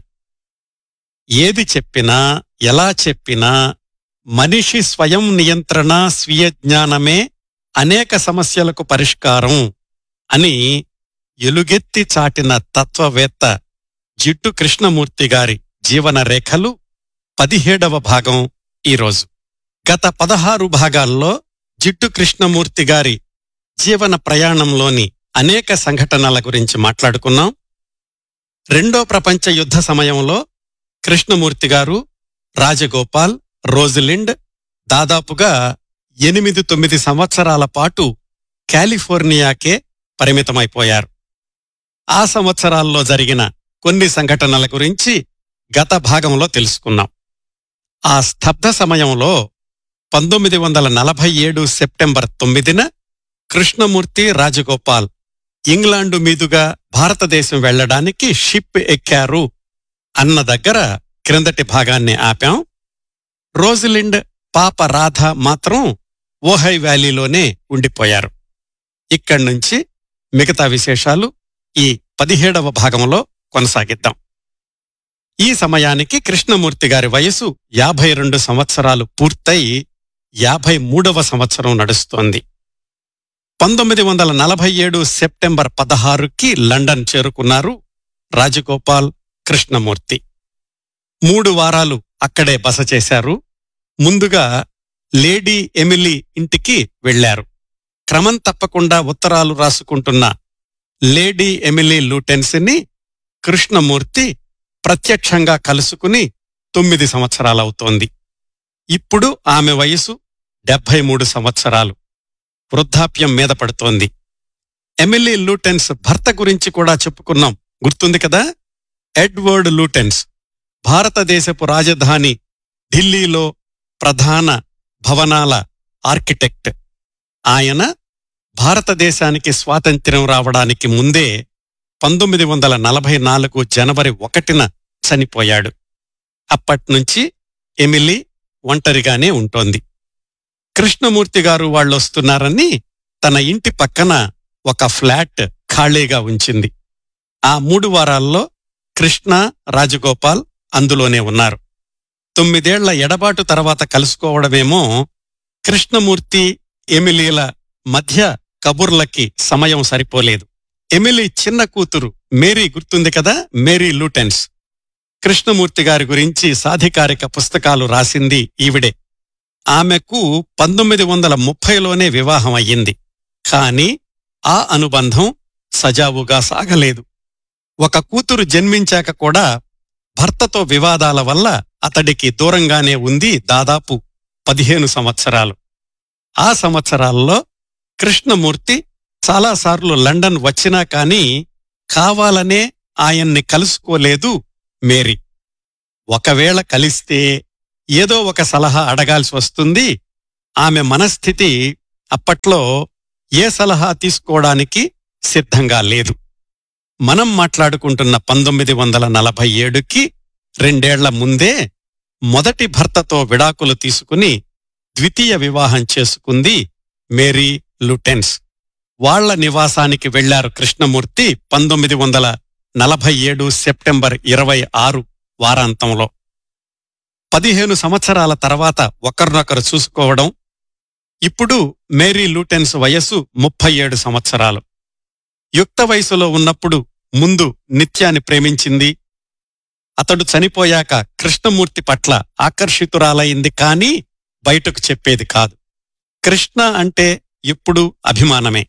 ఏది చెప్పినా, ఎలా చెప్పినా మనిషి స్వయం నియంత్రణ, స్వీయ జ్ఞానమే అనేక సమస్యలకు పరిష్కారం అని ఎలుగెత్తి చాటిన తత్వవేత్త జిడ్డు కృష్ణమూర్తి గారి జీవన రేఖలు 17వ భాగం ఈరోజు. గత 16 భాగాల్లో జిడ్డు కృష్ణమూర్తి గారి జీవన ప్రయాణంలోని అనేక సంఘటనల గురించి మాట్లాడుకున్నాం. రెండో ప్రపంచ యుద్ధ సమయంలో కృష్ణమూర్తి గారు, రాజగోపాల్, రోజలిండ్ దాదాపుగా 8-9 సంవత్సరాల పాటు కాలిఫోర్నియాకే పరిమితమైపోయారు. ఆ సంవత్సరాల్లో జరిగిన కొన్ని సంఘటనల గురించి గత భాగంలో తెలుసుకున్నాం. ఆ స్తబ్ద సమయంలో 1947 సెప్టెంబర్ 9న కృష్ణమూర్తి, రాజగోపాల్ ఇంగ్లాండు మీదుగా భారతదేశం వెళ్లడానికి షిప్ ఎక్కారు అన్న దగ్గర క్రిందటి భాగాన్ని ఆపాం. రోజలిండ్ పాప రాధ మాత్రం ఓహై వ్యాలీలోనే ఉండిపోయారు. ఇక్కడ్నుంచి మిగతా విశేషాలు ఈ 17వ భాగంలో కొనసాగిద్దాం. ఈ సమయానికి కృష్ణమూర్తి గారి వయసు 52 సంవత్సరాలు పూర్తయి 53వ సంవత్సరం నడుస్తోంది. 1947 సెప్టెంబర్ 16కి లండన్ చేరుకున్నారు రాజగోపాల్, కృష్ణమూర్తి. 3 వారాలు అక్కడే బస చేశారు. ముందుగా లేడీ ఎమిలీ ఇంటికి వెళ్లారు. క్రమం తప్పకుండా ఉత్తరాలు రాసుకుంటున్న లేడీ ఎమిలీ లూటెన్స్ని కృష్ణమూర్తి ప్రత్యక్షంగా కలుసుకుని 9 సంవత్సరాలవుతోంది. ఇప్పుడు ఆమె వయసు 73 సంవత్సరాలు. వృద్ధాప్యం మీద పడుతోంది. ఎమిలీ లూటెన్స్ భర్త గురించి కూడా చెప్పుకున్నాం, గుర్తుంది కదా. ఎడ్వర్డ్ లూటెన్స్ భారతదేశపు రాజధాని ఢిల్లీలో ప్రధాన భవనాల ఆర్కిటెక్ట్. ఆయన భారతదేశానికి స్వాతంత్ర్యం రావడానికి ముందే 1944 జనవరి 1న చనిపోయాడు. అప్పట్నుంచి ఎమిలీ ఒంటరిగానే ఉంటోంది. కృష్ణమూర్తి గారు వాళ్ళొస్తున్నారని తన ఇంటి పక్కన ఒక ఫ్లాట్ ఖాళీగా ఉంచింది. ఆ 3 వారాల్లో కృష్ణ, రాజగోపాల్ అందులోనే ఉన్నారు. 9 ఏళ్ల ఎడబాటు తర్వాత కలుసుకోవడమేమో కృష్ణమూర్తి ఎమిలీల మధ్య కబుర్లకి సమయం సరిపోలేదు. ఎమిలీ చిన్న కూతురు మేరీ గుర్తుంది కదా, మేరీ లూటెన్స్. కృష్ణమూర్తి గారి గురించి సాధికారిక పుస్తకాలు రాసింది ఈవిడే. ఆమెకు 1930లోనే వివాహం అయ్యింది. కాని ఆ అనుబంధం సజావుగా సాగలేదు. ఒక కూతురు జన్మించాక కూడా భర్తతో వివాదాల వల్ల అతడికి దూరంగానే ఉంది దాదాపు 15 సంవత్సరాలు. ఆ సంవత్సరాల్లో కృష్ణమూర్తి చాలాసార్లు లండన్ వచ్చినా కాని కావాలనే ఆయన్ని కలుసుకోలేదు మేరీ. ఒకవేళ కలిస్తే ఏదో ఒక సలహా అడగాల్సి వస్తుంది. ఆమె మనస్థితి అప్పట్లో ఏ సలహా తీసుకోవడానికి సిద్ధంగా లేదు. మనం మాట్లాడుకుంటున్న 1947కి 2 ఏళ్ల ముందే మొదటి భర్తతో విడాకులు తీసుకుని ద్వితీయ వివాహం చేసుకుంది మేరీ లూటెన్స్. వాళ్ల నివాసానికి వెళ్లారు కృష్ణమూర్తి 1947 సెప్టెంబర్ 26 వారాంతంలో. 15 సంవత్సరాల తర్వాత ఒకరినొకరు చూసుకోవడం. ఇప్పుడు మేరీ లూటెన్స్ వయస్సు 37 సంవత్సరాలు. యుక్త వయసులో ఉన్నప్పుడు ముందు నిత్యాన్ని ప్రేమించింది. అతడు చనిపోయాక కృష్ణమూర్తి పట్ల ఆకర్షితురాలైంది, కాని బయటకు చెప్పేది కాదు. కృష్ణ అంటే ఎప్పుడూ అభిమానమే.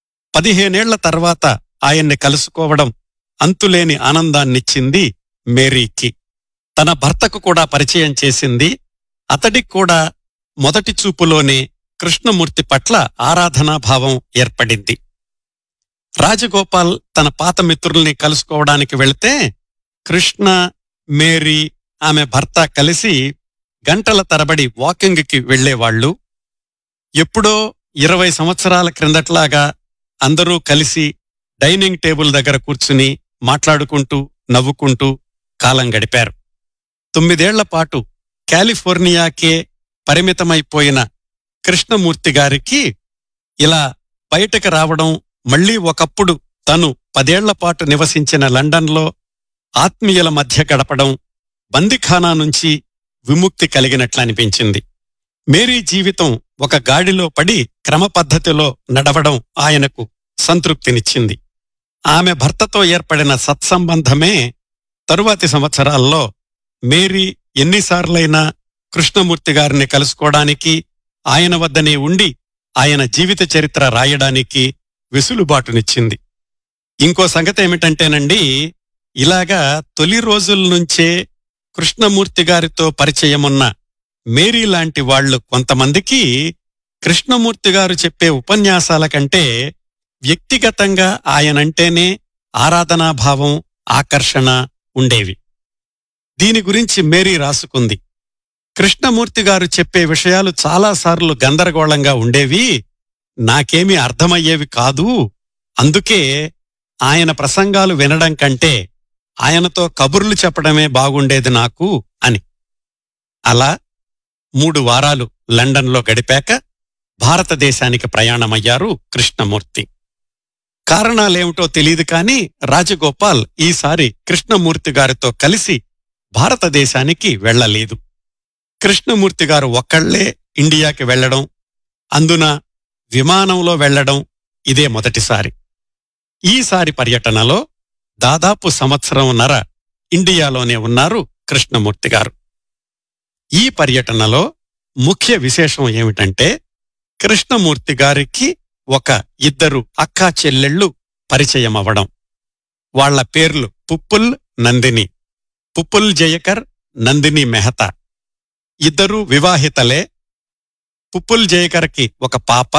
15 ఏళ్ల తర్వాత ఆయన్ని కలుసుకోవడం అంతులేని ఆనందాన్నిచ్చింది మేరీకి. తన భర్తకు కూడా పరిచయం చేసింది. అతడికి కూడా మొదటి చూపులోనే కృష్ణమూర్తి పట్ల ఆరాధనాభావం ఏర్పడింది. రాజగోపాల్ తన పాత మిత్రుల్ని కలుసుకోవడానికి వెళితే కృష్ణ, మేరీ, ఆమె భర్త కలిసి గంటల తరబడి వాకింగ్కి వెళ్లేవాళ్లు. ఎప్పుడో 20 సంవత్సరాల క్రిందట్లాగా అందరూ కలిసి డైనింగ్ టేబుల్ దగ్గర కూర్చుని మాట్లాడుకుంటూ నవ్వుకుంటూ కాలం గడిపారు. 9 ఏళ్ల పాటు కాలిఫోర్నియాకే పరిమితమైపోయిన కృష్ణమూర్తి గారికి ఇలా బయటకు రావడం, మళ్లీ ఒకప్పుడు తను 10 ఏళ్ల పాటు నివసించిన లండన్లో ఆత్మీయుల మధ్య గడపడం, బందిఖానా నుంచి విముక్తి కలిగినట్లనిపించింది. మేరీ జీవితం ఒక గాడిలో పడి క్రమపద్ధతిలో నడవడం ఆయనకు సంతృప్తినిచ్చింది. ఆమె భర్తతో ఏర్పడిన సత్సంబంధమే తరువాతి సంవత్సరాల్లో మేరీ ఎన్నిసార్లైనా కృష్ణమూర్తి గారిని కలుసుకోవడానికి, ఆయన వద్దనే ఉండి ఆయన జీవిత చరిత్ర రాయడానికి వెసులుబాటునిచ్చింది. ఇంకో సంగతేమిటంటేనండి, ఇలాగా తొలి రోజుల్నుంచే కృష్ణమూర్తి గారితో పరిచయమున్న మేరీ లాంటి వాళ్లు కొంతమందికి కృష్ణమూర్తి గారు చెప్పే ఉపన్యాసాల కంటే వ్యక్తిగతంగా ఆయనంటేనే ఆరాధనాభావం, ఆకర్షణ ఉండేవి. దీని గురించి మేరీ రాసుకుంది. కృష్ణమూర్తి గారు చెప్పే విషయాలు చాలాసార్లు గందరగోళంగా ఉండేవి, నాకేమీ అర్థమయ్యేవి కాదు. అందుకే ఆయన ప్రసంగాలు వినడం కంటే ఆయనతో కబుర్లు చెప్పడమే బాగుండేది నాకు అని. అలా 3 వారాలు లండన్లో గడిపాక భారతదేశానికి ప్రయాణమయ్యారు కృష్ణమూర్తి. కారణాలేమిటో తెలియదు కాని రాజగోపాల్ ఈసారి కృష్ణమూర్తి గారితో కలిసి భారతదేశానికి వెళ్లలేదు. కృష్ణమూర్తి గారు ఒక్కళ్లే ఇండియాకి వెళ్లడం, అందున విమానంలో వెళ్లడం ఇదే మొదటిసారి. ఈసారి పర్యటనలో దాదాపు 1.5 సంవత్సరం ఇండియాలోనే ఉన్నారు కృష్ణమూర్తి గారు. ఈ పర్యటనలో ముఖ్య విశేషం ఏమిటంటే కృష్ణమూర్తి గారికి ఒక 2 అక్కా చెల్లెళ్ళు పరిచయమవ్వడం. వాళ్ల పేర్లు పుప్పుల్, నందిని. పుప్పుల్ జయకర్, నందిని మెహతా. 2 వివాహితలే. పుప్పుల్ జయకర్కి ఒక పాప,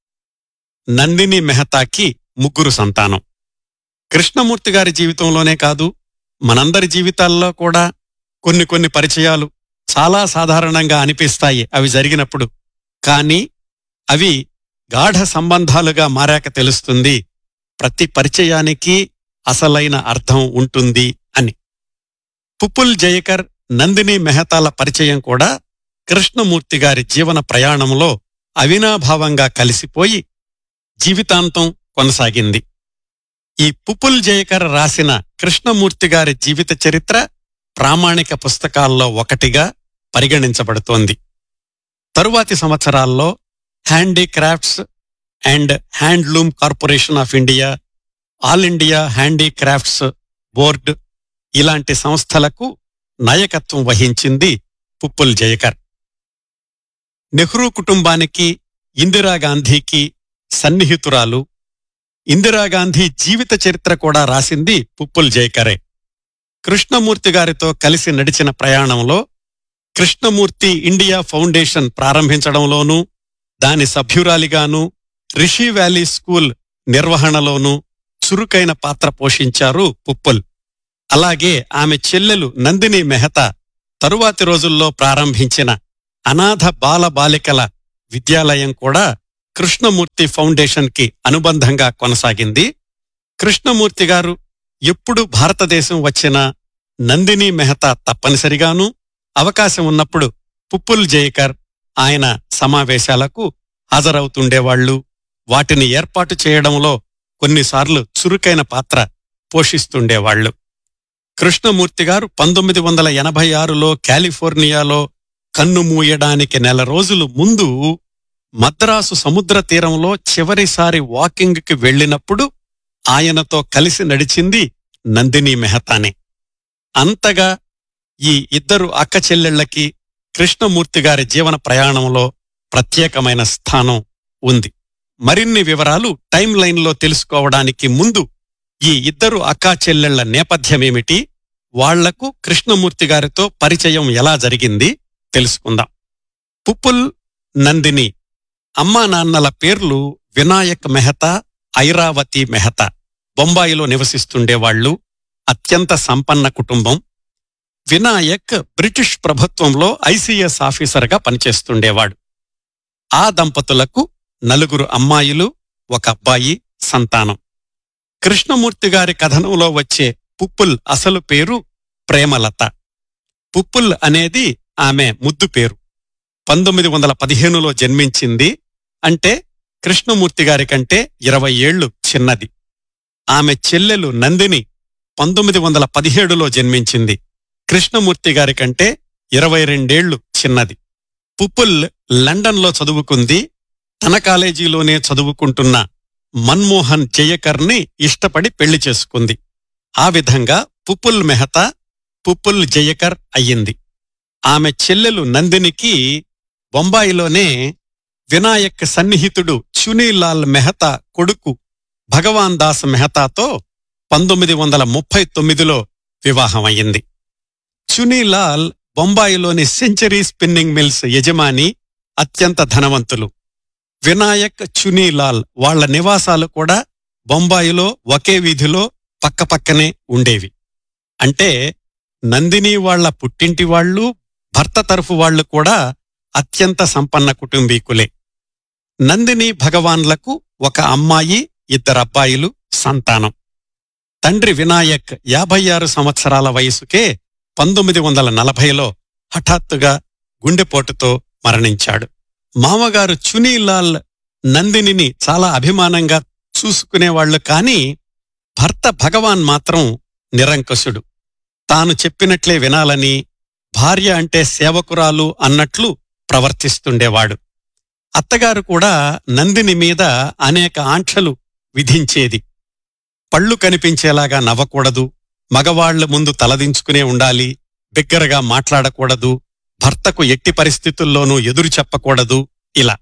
నందిని మెహతాకి 3 సంతానం. కృష్ణమూర్తి గారి జీవితంలోనే కాదు, మనందరి జీవితాల్లో కూడా కొన్ని పరిచయాలు చాలా సాధారణంగా అనిపిస్తాయి అవి జరిగినప్పుడు. కాని అవి గాఢ సంబంధాలుగా మారాక తెలుస్తుంది ప్రతి పరిచయానికి అసలైన అర్థం ఉంటుంది అని. పుప్పుల్ జయకర్, నందిని మెహతాల పరిచయం కూడా కృష్ణమూర్తి గారి జీవన ప్రయాణంలో అవినాభావంగా కలిసిపోయి జీవితాంతం కొనసాగింది. ఈ పుప్పుల్ జయకర్ రాసిన కృష్ణమూర్తి గారి జీవిత చరిత్ర ప్రామాణిక పుస్తకాల్లో ఒకటిగా పరిగణించబడుతోంది. తరువాతి సంవత్సరాల్లో handicrafts and handloom corporation of India, all India handicrafts board ఇలాంటి సంస్థలకు నాయకత్వం వహించింది పుప్పుల్ జయకర్. నెహ్రూ కుటుంబానికి, ఇందిరాగాంధీకి సన్నిహితురాలు. ఇందిరాగాంధీ జీవిత చరిత్ర కూడా రాసింది పుప్పుల్ జయకరే. కృష్ణమూర్తి గారితో కలిసి నడిచిన ప్రయాణంలో కృష్ణమూర్తి ఇండియా ఫౌండేషన్ ప్రారంభించడంలోనూ, దాని సభ్యురాలిగాను, రిషి వ్యాలీ స్కూల్ నిర్వహణలోనూ చురుకైన పాత్ర పోషించారు పుప్పుల్. అలాగే ఆమె చెల్లెలు నందిని మెహతా తరువాతి రోజుల్లో ప్రారంభించిన అనాథ బాలబాలికల విద్యాలయం కూడా కృష్ణమూర్తి ఫౌండేషన్కి అనుబంధంగా కొనసాగింది. కృష్ణమూర్తి గారు ఎప్పుడు భారతదేశం వచ్చినా నందిని మెహతా తప్పనిసరిగానూ, అవకాశం ఉన్నప్పుడు పుప్పుల్ జయకర్ ఆయన సమావేశాలకు హాజరవుతుండేవాళ్లు. వాటిని ఏర్పాటు చేయడంలో కొన్నిసార్లు చురుకైన పాత్ర పోషిస్తుండేవాళ్లు. కృష్ణమూర్తి గారు 1986లో కాలిఫోర్నియాలో కన్నుమూయడానికి నెల రోజులు ముందు మద్రాసు సముద్ర తీరంలో చివరిసారి వాకింగ్కి వెళ్లినప్పుడు ఆయనతో కలిసి నడిచింది నందిని మెహతానే. అంతగా ఈ ఇద్దరు అక్క చెల్లెళ్లకి కృష్ణమూర్తి గారి జీవన ప్రయాణంలో ప్రత్యేకమైన స్థానం ఉంది. మరిన్ని వివరాలు టైమ్ లైన్లో తెలుసుకోవడానికి ముందు ఈ ఇద్దరు అక్కా చెల్లెళ్ల నేపథ్యమేమిటి, వాళ్లకు కృష్ణమూర్తి గారితో పరిచయం ఎలా జరిగింది తెలుసుకుందాం. పుప్పుల్, నందిని అమ్మా నాన్నల పేర్లు వినాయక్ మెహతా, ఐరావతి మెహతా. బొంబాయిలో నివసిస్తుండేవాళ్లు. అత్యంత సంపన్న కుటుంబం. వినాయక్ బ్రిటిష్ ప్రభుత్వంలో ఐసీఎస్ ఆఫీసర్గా పనిచేస్తుండేవాడు. ఆ దంపతులకు 4 అమ్మాయిలు, 1 అబ్బాయి సంతానం. కృష్ణమూర్తి గారి కథనంలో వచ్చే పుప్పుల్ అసలు పేరు ప్రేమలత. పుప్పుల్ అనేది ఆమె ముద్దు పేరు. 1915లో జన్మించింది. అంటే కృష్ణమూర్తి గారి కంటే 20 ఏళ్లు చిన్నది. ఆమె చెల్లెలు నందిని 1917లో జన్మించింది. కృష్ణమూర్తి గారి కంటే 22 ఏళ్లు చిన్నది. పుప్పుల్ లండన్లో చదువుకుంది. తన కాలేజీలోనే చదువుకుంటున్న మన్మోహన్ జయకర్ని ఇష్టపడి పెళ్లి చేసుకుంది. ఆ విధంగా పుప్పుల్ మెహతా పుప్పుల్ జయకర్ అయ్యింది. ఆమె చెల్లెలు నందినికి బొంబాయిలోనే వినాయక్ సన్నిహితుడు చునీలాల్ మెహతా కొడుకు భగవాన్ Das మెహతాతో 1939లో వివాహమయ్యింది. Chunilal బొంబాయిలోని century spinning mills యజమాని, అత్యంత ధనవంతులు. వినాయక్, చునీలాల్ వాళ్ల నివాసాలు కూడా బొంబాయిలో ఒకే వీధిలో పక్కపక్కనే ఉండేవి. అంటే నందిని వాళ్ల పుట్టింటి వాళ్లు, భర్త తరఫు వాళ్లు కూడా అత్యంత సంపన్న కుటుంబీకులే. నందిని భగవాన్లకు 1 అమ్మాయి, 2 అబ్బాయిలు సంతానం. తండ్రి వినాయక్ 56 సంవత్సరాల వయసుకే 1940లో హఠాత్తుగా గుండెపోటుతో మరణించాడు. మామగారు చునీలాల్ నందినిని చాలా అభిమానంగా చూసుకునేవాళ్లు. కాని భర్త భగవాన్ మాత్రం నిరంకుశుడు. తాను చెప్పినట్లే వినాలని, భార్య అంటే సేవకురాలు అన్నట్లు ప్రవర్తిస్తుండేవాడు. అత్తగారు కూడా నందిని మీద అనేక ఆంక్షలు విధించేది. పళ్ళు కనిపించేలాగా నవ్వకూడదు, మగవాళ్ల ముందు తలదించుకునే ఉండాలి, బిగ్గరగా మాట్లాడకూడదు, భర్తకు ఎట్టి పరిస్థితుల్లోనూ ఎదురు చెప్పకూడదు. ఇలా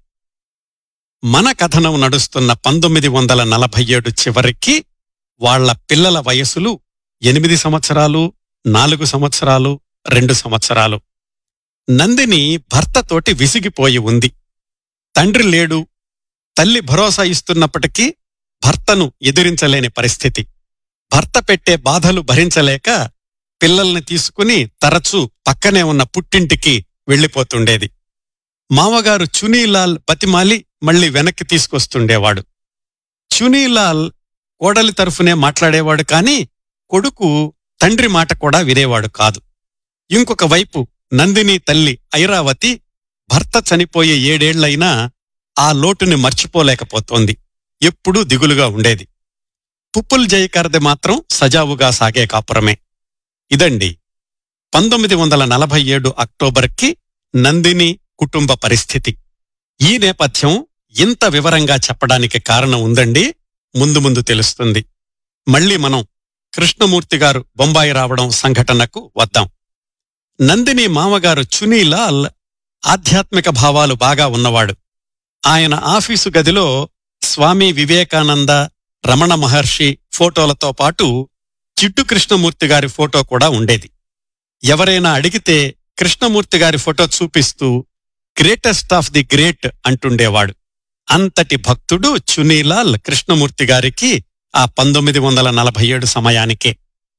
మన కథనం నడుస్తున్న 1947 చివరికి వాళ్ల పిల్లల వయసులు 8 సంవత్సరాలు, 4 సంవత్సరాలు, 2 సంవత్సరాలు. నందిని భర్తతోటి విసిగిపోయి ఉంది. తండ్రి లేడు. తల్లి భరోసా ఇస్తున్నప్పటికీ భర్తను ఎదిరించలేని పరిస్థితి. భర్త పెట్టే బాధలు భరించలేక పిల్లల్ని తీసుకుని తరచూ పక్కనే ఉన్న పుట్టింటికి వెళ్లిపోతుండేది. మామగారు చునీలాల్ బతిమాలి మళ్లీ వెనక్కి తీసుకొస్తుండేవాడు. చునీలాల్ కోడలి తరఫునే మాట్లాడేవాడు. కాని కొడుకు తండ్రి మాట కూడా వినేవాడు కాదు. ఇంకొక వైపు నందిని తల్లి ఐరావతి భర్త చనిపోయే 7 ఏళ్లైనా ఆ లోటుని మర్చిపోలేకపోతోంది. ఎప్పుడూ దిగులుగా ఉండేది. పుప్పుల్ జయకర్ది మాత్రం సజావుగా సాగే కాపురమే. ఇదండి 1947 అక్టోబర్కి నందిని కుటుంబ పరిస్థితి. ఈ నేపథ్యం ఇంత వివరంగా చెప్పడానికి కారణం ఉందండి. ముందు ముందు తెలుస్తుంది. మళ్ళీ మనం కృష్ణమూర్తి గారు బొంబాయి రావడం సంఘటనకు వద్దాం. నందిని మామగారు చునీలాల్ ఆధ్యాత్మిక భావాలు బాగా ఉన్నవాడు. ఆయన ఆఫీసు గదిలో స్వామి వివేకానంద, రమణ మహర్షి ఫోటోలతో పాటు చిట్టు కృష్ణమూర్తి గారి ఫోటో కూడా ఉండేది. ఎవరైనా అడిగితే కృష్ణమూర్తి గారి ఫోటో చూపిస్తూ గ్రేటెస్ట్ ఆఫ్ ది గ్రేట్ అంటుండేవాడు. అంతటి భక్తుడు చునీలాల్ కృష్ణమూర్తి గారికి ఆ 1947 సమయానికే.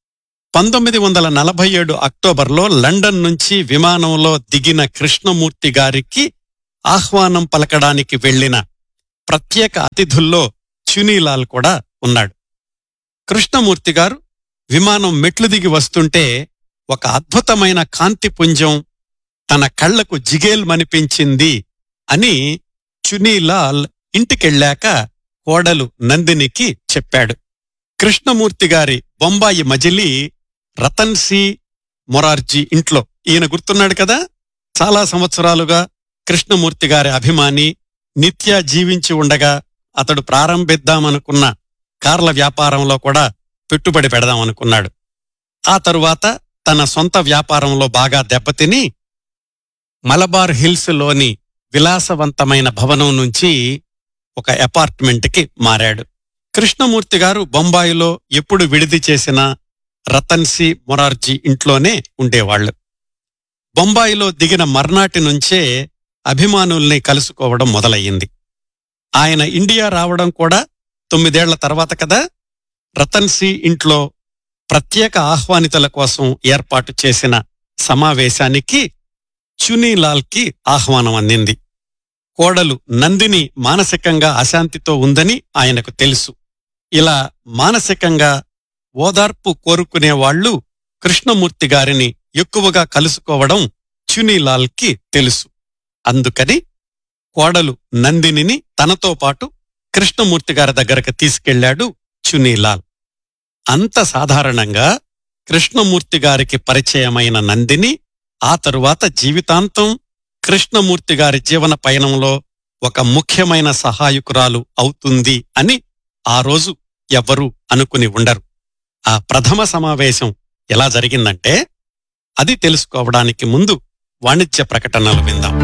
1947 అక్టోబర్లో లండన్ నుంచి విమానంలో దిగిన కృష్ణమూర్తి గారికి ఆహ్వానం పలకడానికి వెళ్లిన ప్రత్యేక అతిథుల్లో చునీలాల్ కూడా ఉన్నాడు. కృష్ణమూర్తి గారు విమానం మెట్లు దిగి వస్తుంటే ఒక అద్భుతమైన కాంతిపుంజం తన కళ్లకు జిగేల్మనిపించింది అని చునీలాల్ ఇంటికెళ్ళాక కోడలు నందినికి చెప్పాడు. కృష్ణమూర్తి గారి బొంబాయి మజిలీ రతన్ సి మొరార్జీ ఇంట్లో. ఈయన గుర్తున్నాడు కదా, చాలా సంవత్సరాలుగా కృష్ణమూర్తి గారి అభిమాని. నిత్యా జీవించి ఉండగా అతడు ప్రారంభిద్దామనుకున్న కార్ల వ్యాపారంలో కూడా పెట్టుబడి పెడదామనుకున్నాడు. ఆ తరువాత తన సొంత వ్యాపారంలో బాగా దెబ్బతిని మలబార్ హిల్స్ లోని విలాసవంతమైన భవనం నుంచి ఒక అపార్ట్మెంట్కి మారాడు. కృష్ణమూర్తి గారు బొంబాయిలో ఎప్పుడు విడిది చేసిన రతన్ సి మొరార్జీ ఇంట్లోనే ఉండేవాళ్లు. బొంబాయిలో దిగిన మర్నాటి నుంచే అభిమానుల్ని కలుసుకోవడం మొదలయ్యింది. ఆయన ఇండియా రావడం కూడా 9 ఏళ్ల తర్వాత కదా. రతన్ సి ఇంట్లో ప్రత్యేక ఆహ్వానితుల కోసం ఏర్పాటు చేసిన సమావేశానికి చునీలాల్కి ఆహ్వానం అందింది. కోడలు నందిని మానసికంగా అశాంతితో ఉందని ఆయనకు తెలుసు. ఇలా మానసికంగా ఓదార్పు కోరుకునేవాళ్లు కృష్ణమూర్తి గారిని ఎక్కువగా కలుసుకోవడం చునీలాల్కి తెలుసు. అందుకని కోడలు నందినిని తనతో పాటు కృష్ణమూర్తి గారి దగ్గరకు తీసుకెళ్లాడు చునీలాల్. అంత సాధారణంగా కృష్ణమూర్తి గారికి పరిచయమైన నందిని ఆ తరువాత జీవితాంతం కృష్ణమూర్తి గారి జీవన పయనంలో ఒక ముఖ్యమైన సహాయకురాలు అవుతుంది అని ఆ రోజు ఎవ్వరూ అనుకుని ఉండరు. ఆ ప్రథమ సమావేశం ఎలా జరిగిందంటే, అది తెలుసుకోవడానికి ముందు వాణిజ్య ప్రకటనలు విందాం.